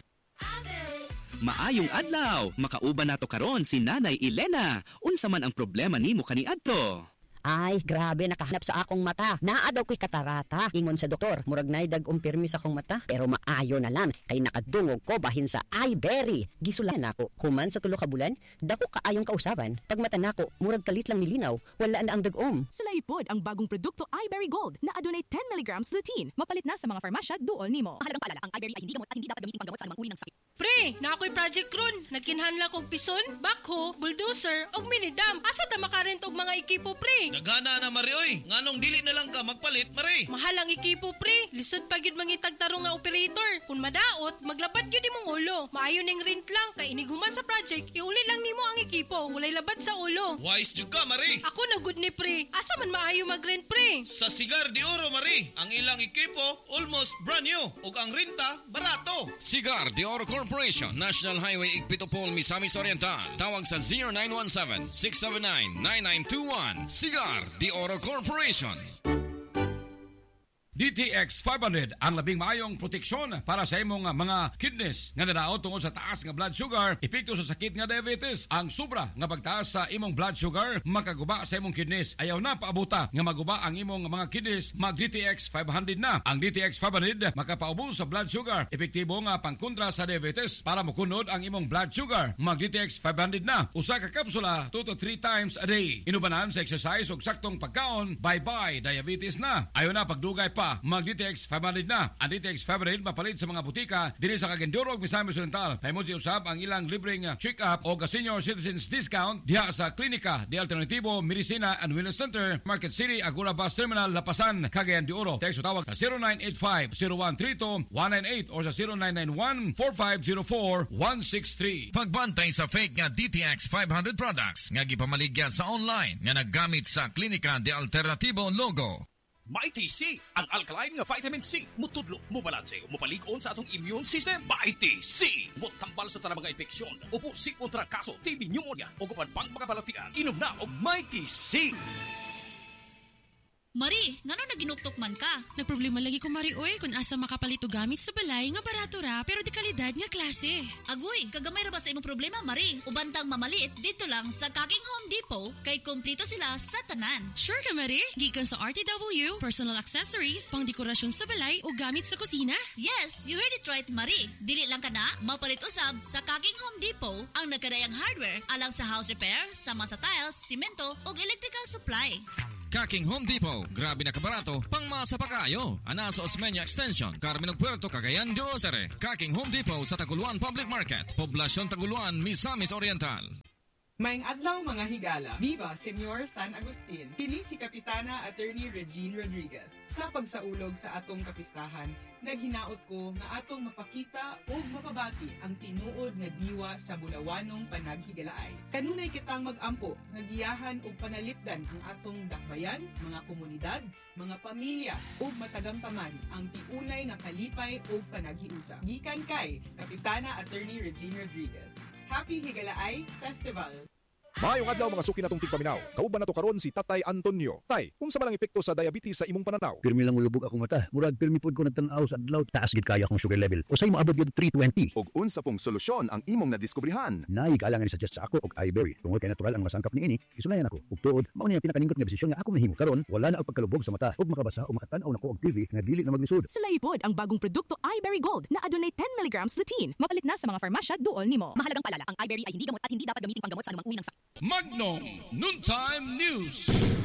Maayong adlaw, makauban nato karon si Nanay Elena. Unsa man ang problema nimo kaniadto? Ay, grabe, nakahanap sa akong mata. Naa daw ko'y katarata. Ingon sa doktor, murag nay dag umpirmi sa akong mata. Pero maayo na lang, kay nakadungog ko bahin sa iBerry. Gisulan ako, human sa tulo ka bulan, dako kaayong kausaban. Pag mata nako, murag kalit lang nilinaw, wala na ang dagom. Sulaipod ang bagong produkto iBerry Gold na adunay ten milligrams lutein. Mapalit na sa mga farmasya duol nimo. Mahalagang paalala, ang iBerry ay hindi gamot at hindi dapat gamitin panggamot sa anumang uri ng sakit. Pre, na ako'y project ron. Nagkinhanla kog pison, backhoe, bulldozer, og minidam. Asa ta makarent og mga ekipo, pre? Nagana na Mari oy, nganong dili na lang ka magpalit Mari. Mahal ang ekipo pre, lisod pa gyud mangitag tarong nga operator. Kung madaot, maglapat gyud imong ulo. Maayo ning rent lang kay iniguman sa project, iuli lang nimo ang ekipo, walay labad sa ulo. Wise jud ka Mari. Ako na good ni pre. Asa man maayo mag-rent pre? Sa Cigar de Oro Mari, ang ilang ekipo almost brand new ug ang renta barato. Cigar de Oro Corporation, National Highway Igpitopol, Misamis Oriental. Tawag sa zero nine one seven, six seven nine, nine nine two one. Cigar de Oro Corporation. D T X five hundred ang labing maayong proteksyon para sa imong mga kidneys nga nadaot tungod sa taas nga blood sugar, epekto sa sakit nga diabetes. Ang sobra nga pagtaas sa imong blood sugar makaguba sa imong kidneys. Ayaw na paabuta nga maguba ang imong mga kidneys, mag D T X five hundred na. Ang D T X five hundred makapaubos sa blood sugar, epektibo nga pangkontra sa diabetes. Para makunod ang imong blood sugar, mag D T X five hundred na. Usa ka kapsula two to three times a day. Inubanan sa exercise ug saktong pagkaon, bye-bye diabetes na. Ayaw na pagdugay pa, mag D T X five hundred na. Ang D T X five hundred mapalit sa mga butika dili sa Cagayan ug Misamis Oriental. Pahimusi usab ang ilang libreng check-up o senior citizens discount diha sa Klinika de Alternativo Medicina and Wellness Center, Market City, Agula Bus Terminal, Lapasan, Cagayan de Oro. Text o tawag sa zero nine eight five, zero one three two, one nine eight or sa zero nine nine one, four five zero four, one six three. Pagbantay sa fake nga D T X five hundred products nga gipamaligya sa online nga naggamit sa Klinika de Alternativo logo. Mighty C, ang alkaline nga vitamin C. Mutudlo, mubalanse, mupalig-on sa atong immune system. Mighty C, mutambal sa tanang mga infeksyon. Upo si kontra kaso, T B pneumonia, o kupan pang mga balatian. Inom na og Mighty C. Mari, ngano naginuktok man ka? Nagproblema lagi ko, Mari, oy, kung asa makapalit og gamit sa balay nga barato ra, pero di kalidad nga klase. Agoy, kagamay ra ba sa imong problema, Mari? Ubantang mamalit, dito lang sa Kaking Home Depot, kay kumplito sila sa tanan. Sure ka, Mari? Gikan sa R T W, personal accessories, pang dekorasyon sa balay o gamit sa kusina? Yes, you heard it right, Mari. Dili lang ka na, mapalit usab sa Kaking Home Depot ang nagkadayang hardware alang sa house repair, sama sa tiles, simento ug electrical supply. Kaking Home Depot, grabe na kabarato, pang masa pa kayo. Ana sa Osmeña Extension, Carmen Puerto, Cagayan de Oro. Kaking Home Depot sa Taguluan Public Market, Poblasyon Taguluan, Misamis Oriental. Maayong adlaw mga higala. Viva Senyor San Agustin. Kini si Kapitana Attorney Regine Rodriguez. Sa pagsaulog sa atong kapistahan, naghinaot ko nga atong mapakita o mapabati ang tinuod nga diwa sa bulawanong panaghigalaay. Kanunay kitang mag-ampo, nagiyahan o panalipdan ang atong dakbayan, mga komunidad, mga pamilya o matagamtaman ang tiunay nga kalipay o panaghiusa. Gikan kay Kapitana Attorney Regine Rodriguez. Happy Higalaay Festival! Maayong adlaw mga suki natong tigpaminaw. Kauban nato karon si Tatay Antonio. Tay, unsa man ang epekto sa diabetes sa imong pananaw? Pirmi lang ulubog akong mata. Murag pirmi pod ko nagtan-aw sa adlaw, taas gid kaya akong sugar level. Usay moabot gyud three twenty. Og unsa pong solusyon ang imong nadiskubrihan? Nay galangan ni suggest sa ako og iBerry. Tungod kay natural ang masangkap niini, isulayan ako. Ug tuod, mao ni ang pinakaningkot nga desisyon nga ako mahimo karon, wala na og pagkalubog sa mata ug makabasa o makatan-aw nako og T V nga dili na maglisod. Sulay pod ang bagong produkto iBerry Gold na adunay ten milligrams lutein. Mapalit na sa mga farmasya duol nimo. Mahalagang paalala, ang iBerry ay hindi gamot at hindi dapat gamitin panggamot sa anumang uri ng sakit. Magnum Noontime News.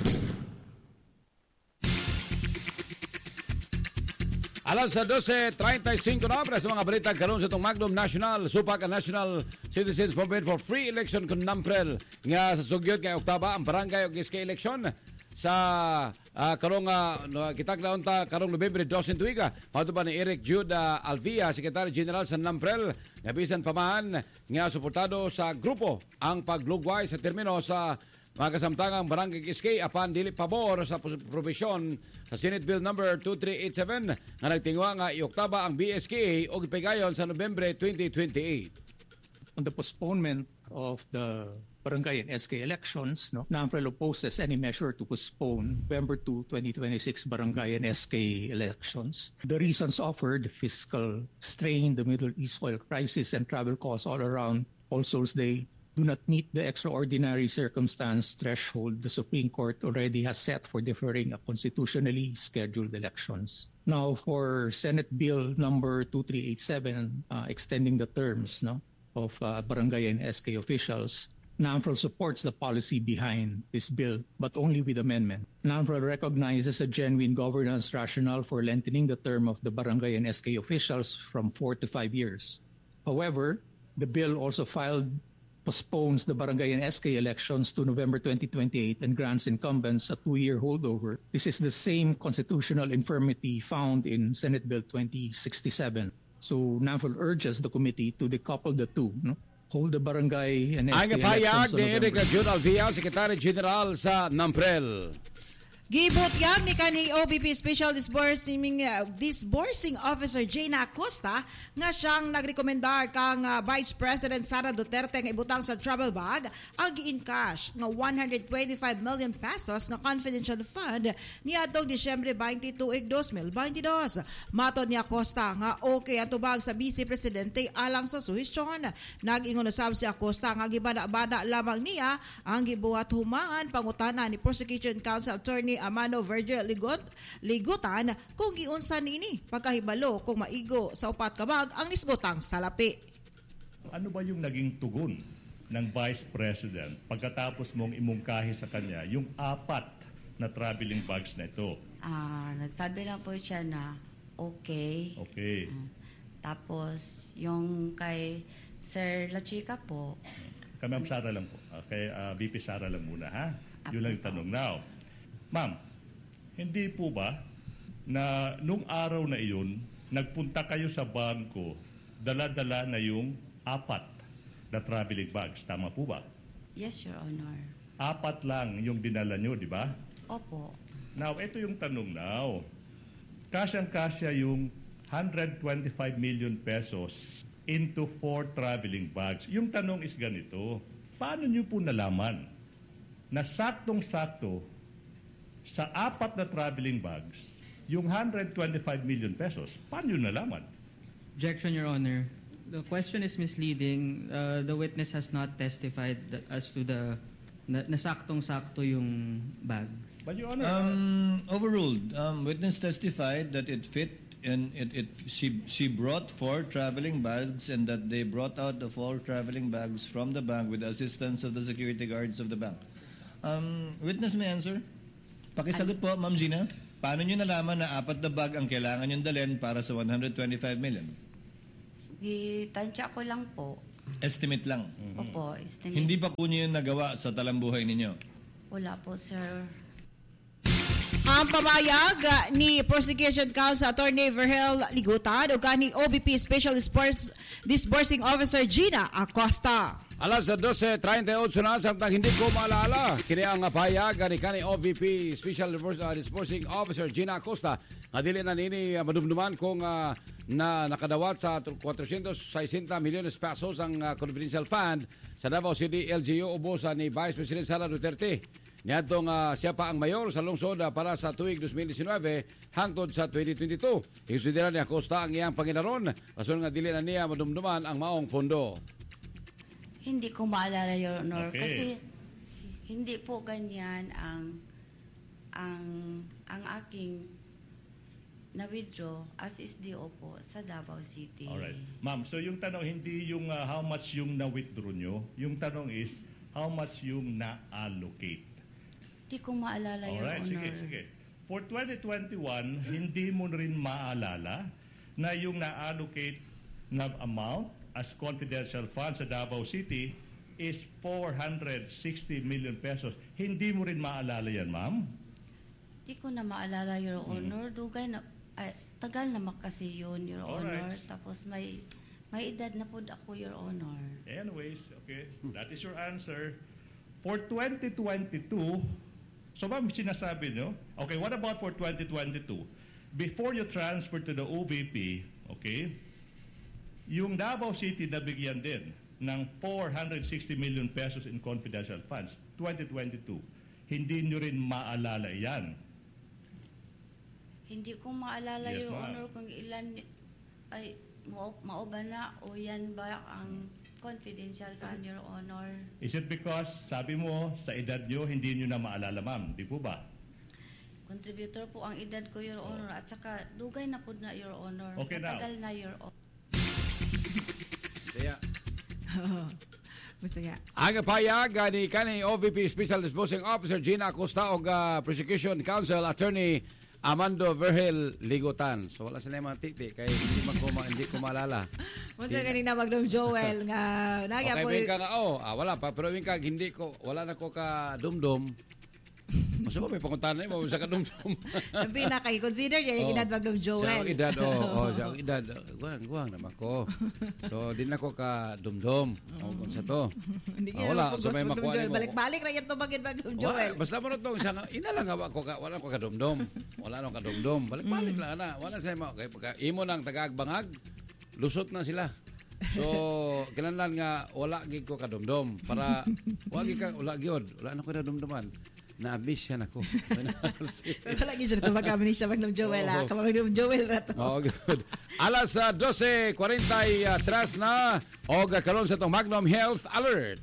Alas sa twelve thirty-five na para sa mga balita karon sa itong Magnum National, supak ang National Citizens Movement for Free Election kun Namprel nga sa sugyot kay Oktaba ang barangay og iska election sa uh, karong uh, kitaglaon ta karong Nobyembre twelve tuiga. Pato ba ni Eric Jude uh, Alvia, Secretary General sa Namprel, nga bisan pamahan nga suportado sa grupo ang paglugway sa termino sa mga kasamtangang barangay Iskay apan dili pabor sa probisyon sa Senate Bill number two three eight seven nga nagtingwa nga ioktaba ang B S K A o gipigayon sa Nobyembre twenty twenty-eight. On the postponement of the barangay and S K elections, no, Namprel opposes any measure to postpone November second, twenty twenty-six barangay and S K elections. The reasons offered, fiscal strain, the Middle East oil crisis, and travel costs all around All Souls Day, do not meet the extraordinary circumstance threshold the Supreme Court already has set for deferring a constitutionally scheduled elections. Now, for Senate Bill number two three eight seven, uh, extending the terms, no, of uh, barangay and S K officials, Namprel supports the policy behind this bill, but only with amendment. Namprel recognizes a genuine governance rationale for lengthening the term of the barangay and S K officials from four to five years. However, the bill also filed postpones the barangay and S K elections to November twenty twenty-eight and grants incumbents a two-year holdover. This is the same constitutional infirmity found in Senate Bill twenty sixty-seven. So Namprel urges the committee to decouple the two, no? Hold the barangay and S K ang payag elections ni Eric Jude Alvia, Secretary General sa Namprel. Gibutyag ni kanhi O B P Special Disbursing uh, Disbursing Officer Jayna Acosta nga siyang nagrekomendar kang uh, Vice President Sara Duterte nga ibutang sa travel bag ang gi-encash nga one hundred twenty-five million pesos nga confidential fund niadtong Disyembre twenty-two, twenty twenty-two. Matod ni Acosta nga okay ang tubag sa Vice Presidente alang sa suhisyon. Nag-ingon usab si Acosta nga gibada-bada lamang niya ang gibuhat humangan pangutana ni Prosecution Counsel Attorney Amano Virgil Ligot, Ligutan kung giunsa nini pagkahibalo kung maigo sa upat ka bag ang nisgotang salapi. Ano ba yung naging tugon ng Vice President pagkatapos mong imungkahi sa kanya yung apat na traveling bags na ito? Ah, nagsabi lang po siya na okay. Okay. Uh, tapos yung kay Sir La Chica po. Kay Ma'am Sara lang po. Kay uh, V P Sara lang muna, ha? Yun lang yung tanong. Now, Ma'am, hindi po ba na nung araw na iyon, nagpunta kayo sa bangko, dala-dala na yung apat na traveling bags? Tama po ba? Yes, Your Honor. Apat lang yung dinala nyo, di ba? Opo. Now, ito yung tanong now. Kasyang-kasya yung one hundred twenty-five million pesos into four traveling bags. Yung tanong is ganito, paano nyo po nalaman na saktong-sakto sa apat na traveling bags, yung one hundred twenty-five million pesos, paano yun nalaman? Objection, Your Honor. The question is misleading. Uh, the witness has not testified as to the na, nasaktong-sakto yung bag. But Your Honor, um, overruled. Um, witness testified that it fit and it, it she she brought four traveling bags and that they brought out the four traveling bags from the bank with the assistance of the security guards of the bank. Um, witness may answer. Pakisagot po, Ma'am Gina. Paano nyo nalaman na apat na bag ang kailangan yung dalhin para sa one hundred twenty-five million? Gitansya ko lang po. Estimate lang. Opo, estimate. Hindi pa po nyo yung nagawa sa talambuhay ninyo? Wala po, sir. Ang pamayag uh, ni Prosecution Counsel Attorney Virgil Ligutan o kaning O B P Special Sports Disbursing Officer Gina Acosta. Alas twelve thirty-eight na samtang hindi ko maalala. Kini ang pahayag ni kani O V P Special Disbursing Officer Gina Acosta. Adili na nini uh, madumduman kung uh, na nakadawat sa four hundred sixty milyones pesos ang uh, confidential fund sa Davao City L G U ubusan ni Vice President Sara Duterte. Niadtong uh, siya pa ang mayor sa lungsod uh, para sa tuig twenty nineteen hangtod sa twenty twenty-two. Ikonsidera ni Acosta ang iyang panginaron rason nga dili na niya madumduman ang maong pondo. Hindi ko maalala, Your Honor, Okay. kasi hindi po ganyan ang ang ang aking na-withdraw as S D O po sa Davao City. Alright. Ma'am, so yung tanong hindi yung uh, how much yung na-withdraw nyo, yung tanong is how much yung na-allocate. Hindi ko maalala, Your Alright, Honor. sige, sige. For twenty twenty-one, hindi mo rin maalala na yung na-allocate na amount as confidential fund sa Davao City is four hundred sixty million pesos. Hindi mo rin maalala yan, ma'am? Hindi ko na maalala, Your Honor. Dugay na, ay, tagal naman kasi yun, Your Alright. Honor. Tapos may may edad na po ako, Your Honor. Anyways, okay, that is your answer. For twenty twenty-two, so ma'am, sinasabi nyo, okay, what about for twenty twenty-two? Before you transfer to the O V P, okay, yung Davao City nabigyan din ng four hundred sixty million pesos in confidential funds, twenty twenty-two. Hindi nyo rin maalala yan. Hindi ko maalala, Yes, Your ma'am. Honor, kung ilan, ay, mao- mauba na o yan ba ang confidential fund, Your Honor. Is it because, sabi mo, sa edad nyo, hindi nyo na maalala, ma'am? Di po ba? Contributor po ang edad ko, Your Honor, at saka dugay na po na, Your Honor. Okay, now. Matagal na, Your Honor. Saya. Masaya. Ang pahayag uh, ni kani O V P Special Disbursing Officer Gina Acosta o uh, Prosecution Counsel Attorney Amando Virgil Ligutan. So wala sila mga titi kay hindi man ko ma- hindi ko maalala. Muna kanina Magdom Joel nga nagya Okay, po. okay, ka nga, oh, ah, wala pa. Pero yung ka, hindi ko, wala na ko ka dumdum. Mas ba may pakuntahan na mo sa ka dumdum. Sabi na kay consider niya yung Oh. edad Magdom Sa Joel. akong edad, oh, oh, sa akong edad, guwang, guwang naman ko. So, di na ko ka dumdum. O, kung sa to. Hindi Ah, ka wala, naman so may Magdom makuha Joel. ni mo. Balik-balik na yan to bagid Magdom Wala, Joel. basta mo na to, isang, ina lang nga ko ka, wala ko ka dumdum. Wala nang ka dumdum. Balik-balik lang na. Wala sa mo. Kaya pagka imo nang tagaagbangag, lusot na sila. So, kinahanglan nga wala gid ko ka dumdum para wala gid ka wala gyud. Wala na ko na dumduman. Na-miss siya nako. Wala gid siya to magkami ni siya Magdom Joel ha. Oo. Kama Magdom Joel ra to. Oh, good. Alas uh, twelve forty-three na og karon sa tong Magnum Health Alert.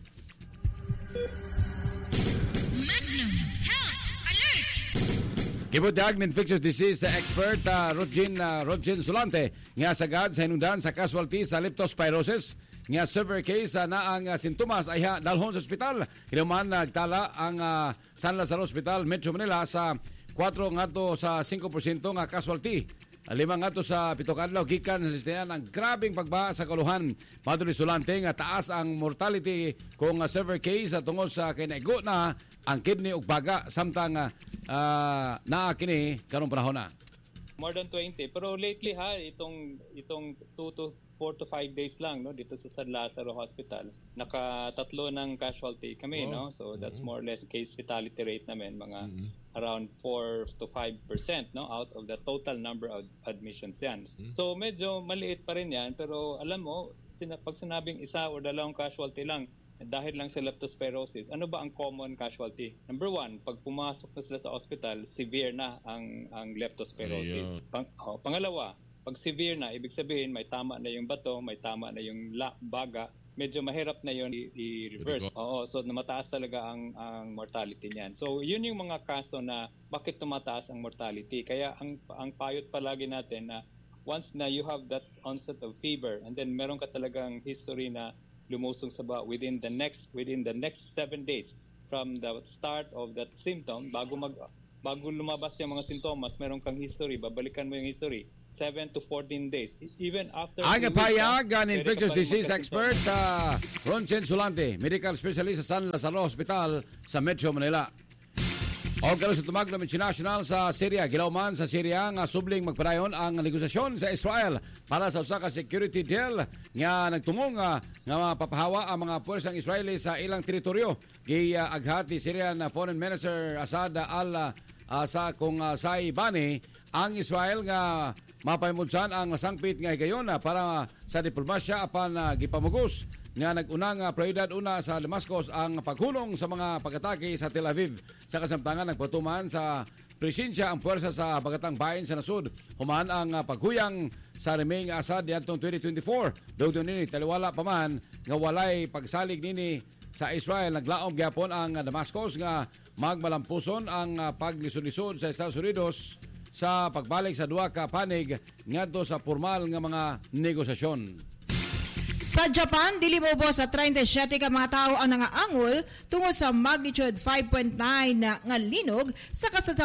Magnum Health Alert! Gibutyag ng infectious disease expert uh, Rodgin uh, Rodgin Sulante nga sagad sa hinungdan sa casualty sa leptospirosis nga severe case uh, na ang uh, sintomas ay ha, dalhon sa ospital. Hinuman nagtala ang uh, San Lazaro Hospital Metro Manila sa four ngadto sa five percent nga casualty. Lima ngadto sa pito ka adlaw gikan sa sisteyan ang grabing pagbaha sa kaluhan. Maduli Sulante nga taas ang mortality kung uh, severe case uh, tungod sa kinaigo na ang kidney ug baga samtang uh, uh, naa kini karong panahon na. More than twenty. Pero lately ha, itong itong two to four to five days lang no dito sa San Lazaro Hospital. Nakatatlo ng casualty kami Oh. no. So that's Mhm. more or less case fatality rate namin mga Mhm. around four to five percent no out of the total number of admissions yan. So medyo maliit pa rin yan pero alam mo sina, pag sinabing isa o dalawang casualty lang dahil lang sa leptospirosis, ano ba ang common casualty? Number one, pag pumasok na sila sa hospital, severe na ang ang leptospirosis. Pang, oh, pangalawa, pag severe na, ibig sabihin may tama na yung bato, may tama na yung la, baga, medyo mahirap na yon i-reverse. Oo, so mataas talaga ang ang mortality niyan. So yun yung mga kaso na bakit tumataas ang mortality. Kaya ang ang payot palagi natin na once na you have that onset of fever and then meron ka talagang history na lumusong sa ba within the next within the next seven days from the start of that symptom, bago mag bago lumabas yung mga sintomas, meron kang history, babalikan mo yung history seven to fourteen days, even after ang payag an infectious disease expert uh, Roncen Sulante, medical specialist sa San Lazaro Hospital sa Metro Manila. O kalos sa tumaglam international sa Syria, gilauman sa Syria nga subling magpadayon ang negosasyon sa Israel para sa usa ka security deal nga nagtumong nga, nga mapapahawa ang mga puwersang Israeli sa ilang teritoryo. Giaghat ni Syrian Foreign Minister Assad al uh, sa kung uh, sa Ibani ang Israel nga mapahimudsan ang nasangpit nga higayon para sa diplomasya apan uh, gipamugos nga nag-unang uh, prioridad una sa Damascus ang paghulong sa mga pag-atake sa Tel Aviv. Sa kasamtangan nagpatuman sa presensya ang puwersa sa bagatang bahin sa nasud. Human ang uh, paghuyang sa remaining Assad diadtong twenty twenty-four. Dugdon nini taliwala pa man nga walay pagsalig nini sa Israel. Naglaom gyapon ang uh, Damascus nga magmalampuson ang uh, paglisod-lisod sa Estados Unidos sa pagbalik sa duha ka panig ngadto sa formal nga mga negosasyon. Sa Japan, dili mo sa thirty-seven ka mga tao ang nangaangol tungod sa magnitude five point nine nga linog sa kasasab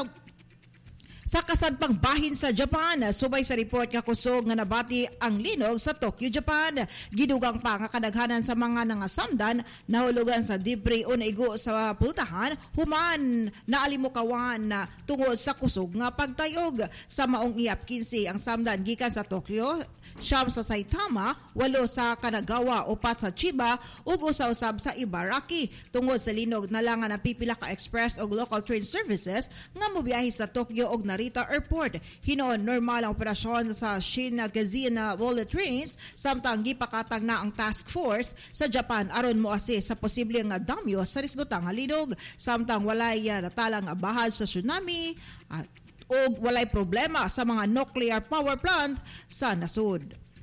sa kasadpang bahin sa Japan. Subay sa report nga kusog nga nabati ang linog sa Tokyo, Japan. Gidugang pa nga kadaghanan sa mga nangasamdan nahulugan sa debris o naigo sa pultahan human naalimukawan na tungod sa kusog nga pagtayog. Sa maong iyap fifteen ang samdan gikan sa Tokyo, siyam sa Saitama, walo sa Kanagawa, upat sa Chiba, ug usa-usab sa Ibaraki. Tungod sa linog na lang ang pipila ka express o local train services nga mobiyahe sa Tokyo og Narita Airport. Hinoon normal ang operasyon sa Shinagazi-na bullet trains samtang gipakatag na ang task force sa Japan aron mo-assist sa posible nga damyo sa risgotang nga linog samtang walay uh, natalang bahad sa tsunami at uh, o walay problema sa mga nuclear power plant sa nasud.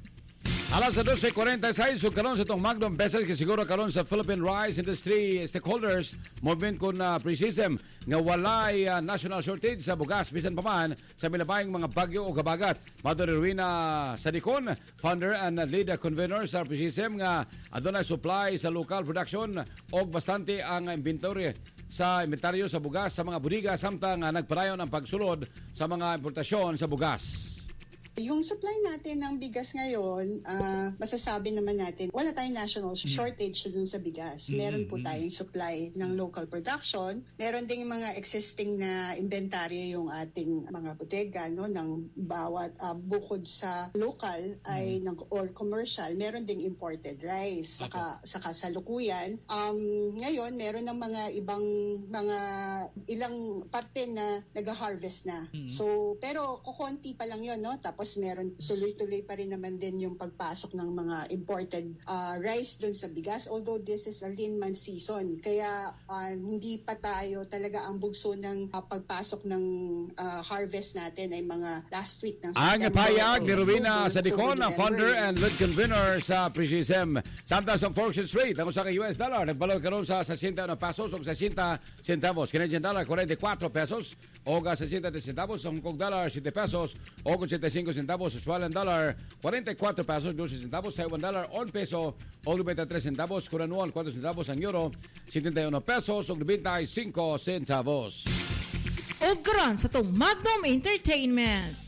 Alas sa twelve forty-six, so karon sa itong Magnum Vessels, kasiguro karon sa Philippine Rice Industry Stakeholders, movement ko na pre-season nga walay uh, national shortage sa bugas, bisan pa man sa milabayang mga bagyo o kabagat. Maduri Ruina Sadicon, founder and lead convener sa pre-season nga adunay supply sa local production o bastante ang inventory sa inventaryo sa bugas sa mga budiga samtang uh, nagpadayon ang pagsulod sa mga importasyon sa bugas. Yung supply natin ng bigas ngayon, uh, masasabi naman natin, wala tayong national shortage dun sa bigas. Meron po tayong supply ng local production. Meron ding mga existing na inventaryo yung ating mga bodega, no, ng bawat uh, bukod sa local ay ng or commercial. Meron ding imported rice. Saka, saka sa lukuyan. Um, ngayon, meron ng mga ibang mga ilang parte na nag-harvest na. Mm-hmm. So, pero kukonti pa lang yun, no? Tapos meron tuloy-tuloy pa rin naman din yung pagpasok ng mga imported uh, rice doon sa bigas, although this is a lean month season, kaya uh, hindi pa tayo talaga ang bugso ng uh, pagpasok ng uh, harvest natin ay mga last week ng September. Ang payag ni Rowena Sadicon, ang founder and lead convener sa pre-season. Samtang sa Forex Rate, ang usa ka U S dollar nagbalaw karon sa sixty pesos o sixty centavos, Canadian dollar forty-four pesos o sixty centavos, Hong Kong dollar seven pesos o eighty-five centavos, Australian dollar forty-four pesos, twelve centavos, Taiwan dollar one peso o ninety-three centavos, Korean won four centavos, ang euro seventy-one pesos o ninety-five centavos. O karon sa tong Magnum Entertainment.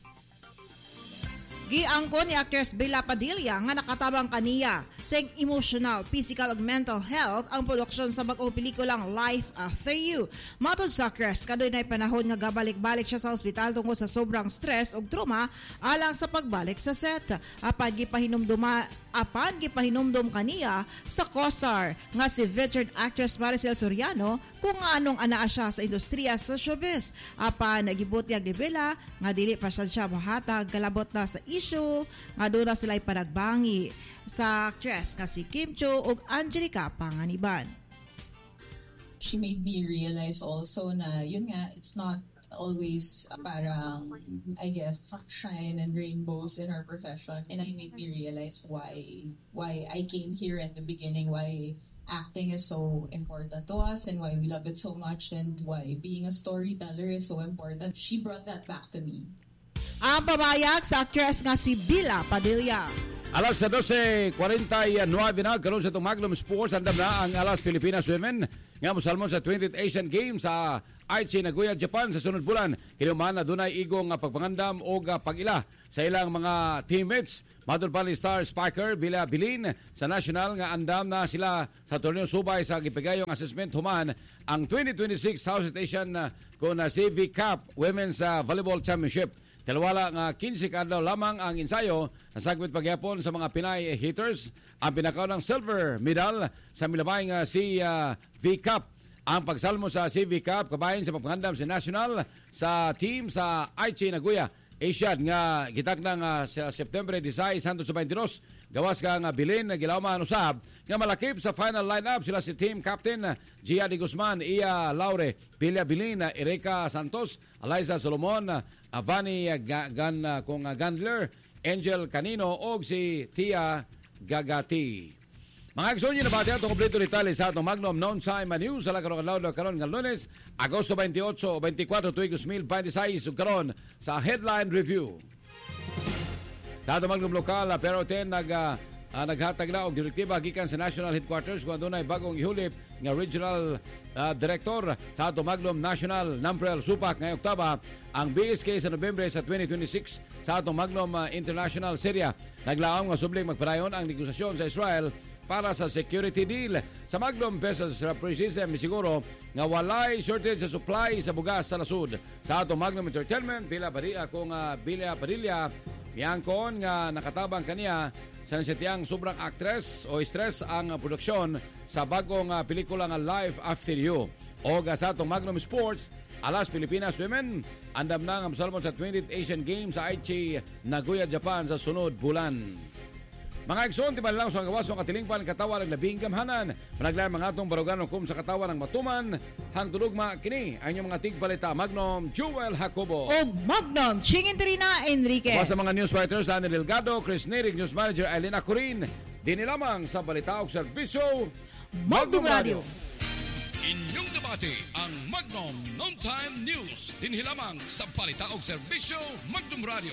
Giangkon ni actress Bella Padilla nga nakatabang kaniya sa emotional, physical ug mental health ang produksyon sa bag-ong pelikulang Life After You. Matod sa actress, kadoy nay panahon nga gabalik-balik siya sa ospital tungod sa sobrang stress ug trauma alang sa pagbalik sa set. Apan gipahinumduma apan gipahinumdum kaniya sa co-star nga si veteran actress Maricel Soriano kung anong anaa siya sa industriya sa showbiz. Apan nagibutyag ni Bella nga dili pa siya mahatag kalabot na sa issue nga doon na sila'y panagbangi sa actress. actress nga si Kim Cho ug Angelica Panganiban. She made me realize also na yun nga, it's not always parang, I guess, sunshine and rainbows in our profession. And it made me realize why why I came here at the beginning, why acting is so important to us and why we love it so much and why being a storyteller is so important. She brought that back to me. Ang pabayag sa actress nga si Bila Padilla. Alas twelve forty-nine na karon sa itong Magnum Sports, andam na ang Alas Pilipinas Women nga mosalmon sa twentieth Asian Games sa Aichi, Nagoya, Japan sa sunod bulan. Kinuman na dunay igong pagpangandam o pag-ila sa ilang mga teammates. Madul pa ni star spiker Bila Bilin sa national nga andam na sila sa torneo subay sa gipigayong assessment human ang twenty twenty-six Southeast Asian kung C V Cup Women's uh, Volleyball Championship. Talwala nga quince kadlaw lamang ang ensayo na sagwit pagyapon sa mga Pinay hitters. Ang pinakaw ng silver medal sa milabay nga si uh, V Cup. Ang pagsalmo sa C V Cup kabahin sa pagpangandam sa national sa team sa Aichi, Nagoya, Asian nga gitakdang uh, sa September sixteen Santos twenty-two. Gawas ka nga bilin na gilawman usab nga malakip sa final lineup sila si team captain Gia de Guzman, Ia Laure, Pilia Bilin, Erika Santos, Eliza Solomon, Avani Gan kung Gandler, Angel Canino o si Thea Gagati. Mga aksyon nyo na bati atong kompleto detalye sa atong Magnum Noon Time News sa lakaroon ng karon ng Lunes, Agosto twenty-eight, twenty-four, tuig two thousand twenty-six ug karon sa Headline Review. Sa atong Magnum Lokal, pero ten nag, uh, uh, naghatag na og direktiba gikan sa National Headquarters kung adunay bagong ihulip nga Regional uh, Director sa atong Magnum National Namprel Supak ngayong Oktaba ang B S K sa Nobyembre sa twenty twenty-six sa atong Magnum uh, International Syria. Naglaom nga subling magpadayon ang negosasyon sa Israel para sa security deal sa Magnum Pesos Represisem siguro nga walay shortage sa supply sa bugas sa nasud. Sa atong Magnum Entertainment, Bila Padilla kung uh, Bila Padilla miyangkon nga nakatabang kaniya sa nasetiyang sobrang actress o stress ang uh, produksyon sa bagong uh, pelikula nga Life After You. O uh, sa atong Magnum Sports, Alas Pilipinas Women, andam na nga mosalmon sa twentieth Asian Games sa Aichi, Nagoya, Japan sa sunod bulan. Mga igsoon, timan lang sa gawas ng katilingpan katawan ng labing gamhanan. Managlayang mga atong barugan kum sa katawan ng matuman. Hang tulugma kini ang inyong mga tigbalita. Magnum Joel Jacobo. O Magnum Chingin Trina Enriquez. Sa mga news writers, Daniel Delgado, Chris Nerig, News Manager Eileen Acurin. Dini lamang sa balita o serbisyo Magnum Radio. Inyong debate ang Magnum Non-Time News. Dinhi lamang sa balita o serbisyo Magnum Radio.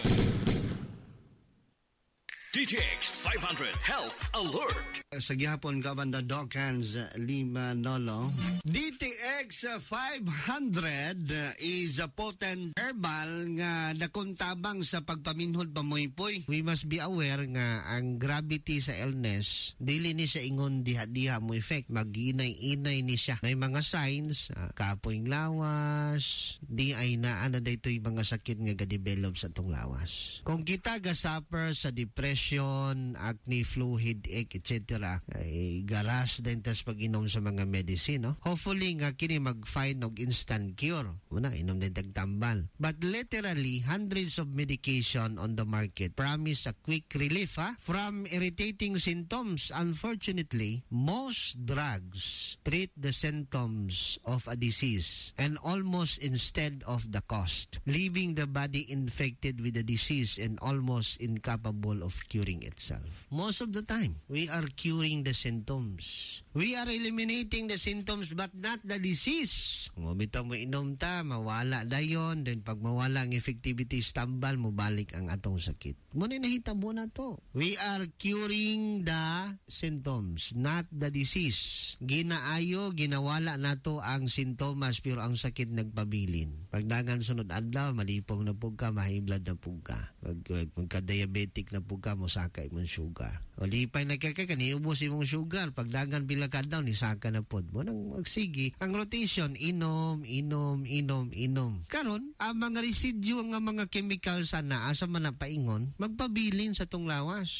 D T X five hundred Health Alert. Sa gihapon kaban na Doc Hans Lima Nolo. D T X five hundred is a potent herbal nga nakuntabang sa pagpaminhod pamoypoy. We must be aware nga ang gravity sa illness dili ni siya ingon diha-diha mo effect. Mag-inay-inay ni siya. May mga signs, uh, kapoy lawas, di ay na ano daytoy mga sakit nga ga-develop sa tong lawas. Kung kita ga-suffer sa depression, acne, flu, headache, et cetera, ay garas din tas pag-inom sa mga medicine, no? Hopefully nga kini mag-find og instant cure. Una, inom din tagtambal. But literally, hundreds of medication on the market promise a quick relief ha? From irritating symptoms. Unfortunately, most drugs treat the symptoms of a disease and almost instead of the cost, leaving the body infected with the disease and almost incapable of curing itself. Most of the time, we are curing the symptoms. We are eliminating the symptoms but not the disease. Kung bitaw mo inom ta, mawala dayon. Then pag mawala ang effectivity, tambal mo balik ang atong sakit. Muna nahitabo na to. We are curing the symptoms, not the disease. Ginaayo, ginawala na to ang sintomas pero ang sakit nagpabilin. Pag dagan sunod adlaw, malipong na po ka, mahiblad na po ka. Pag, pagka-diabetic na po ka, musakay mong sugar. O lipay na kaka, kaniubos imong sugar. Pag dagan pila ka daw, nisaka na po. Mo nang magsigi. Ang rotation, inom, inom, inom, inom. Karon, ang mga residue, ang mga chemicals na asa man na paingon, magpabilin sa tong lawas.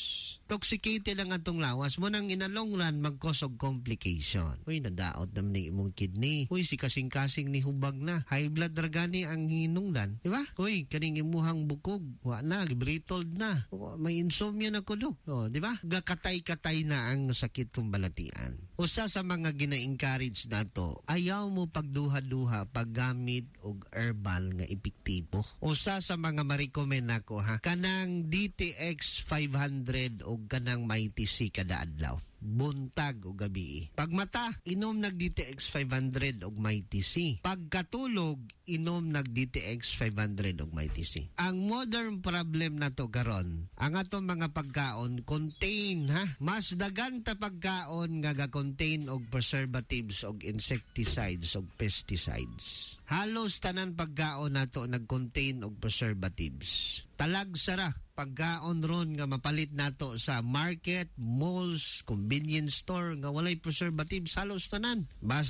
toxicated ang atong lawas mo nang inalong run mag-cause of complication. Uy, nadaot naman ni imong kidney. Uy, si kasing-kasing ni hubag na. High blood dragani ang hinungdan. Di ba? Uy, kaning imuhang bukog. Wa na, brittled na. May insomnia na kudo. O, di ba? Gakatay-katay na ang sakit kong balatian. Usa sa mga gina-encourage nato, ayaw mo pagduha-duha paggamit og herbal nga epektibo. Usa sa mga ma-recommend nako ha, kanang D T X five hundred o kanang Mighty C kada adlaw. Buntag o gabi. Pagmata, inom nag D T X five hundred og Mighty C. Pagkatulog, inom nag D T X five hundred og Mighty C. Ang modern problem na to karon, ang atong mga pagkaon contain ha, mas dagan ta pagkaon nga ga-contain og preservatives og insecticides og pesticides. Halos tanan pagkaon nato nag-contain og preservatives. Talag sara pagkaon ron nga mapalit nato sa market, malls, convenience store nga walay preservatives halos tanan. Basta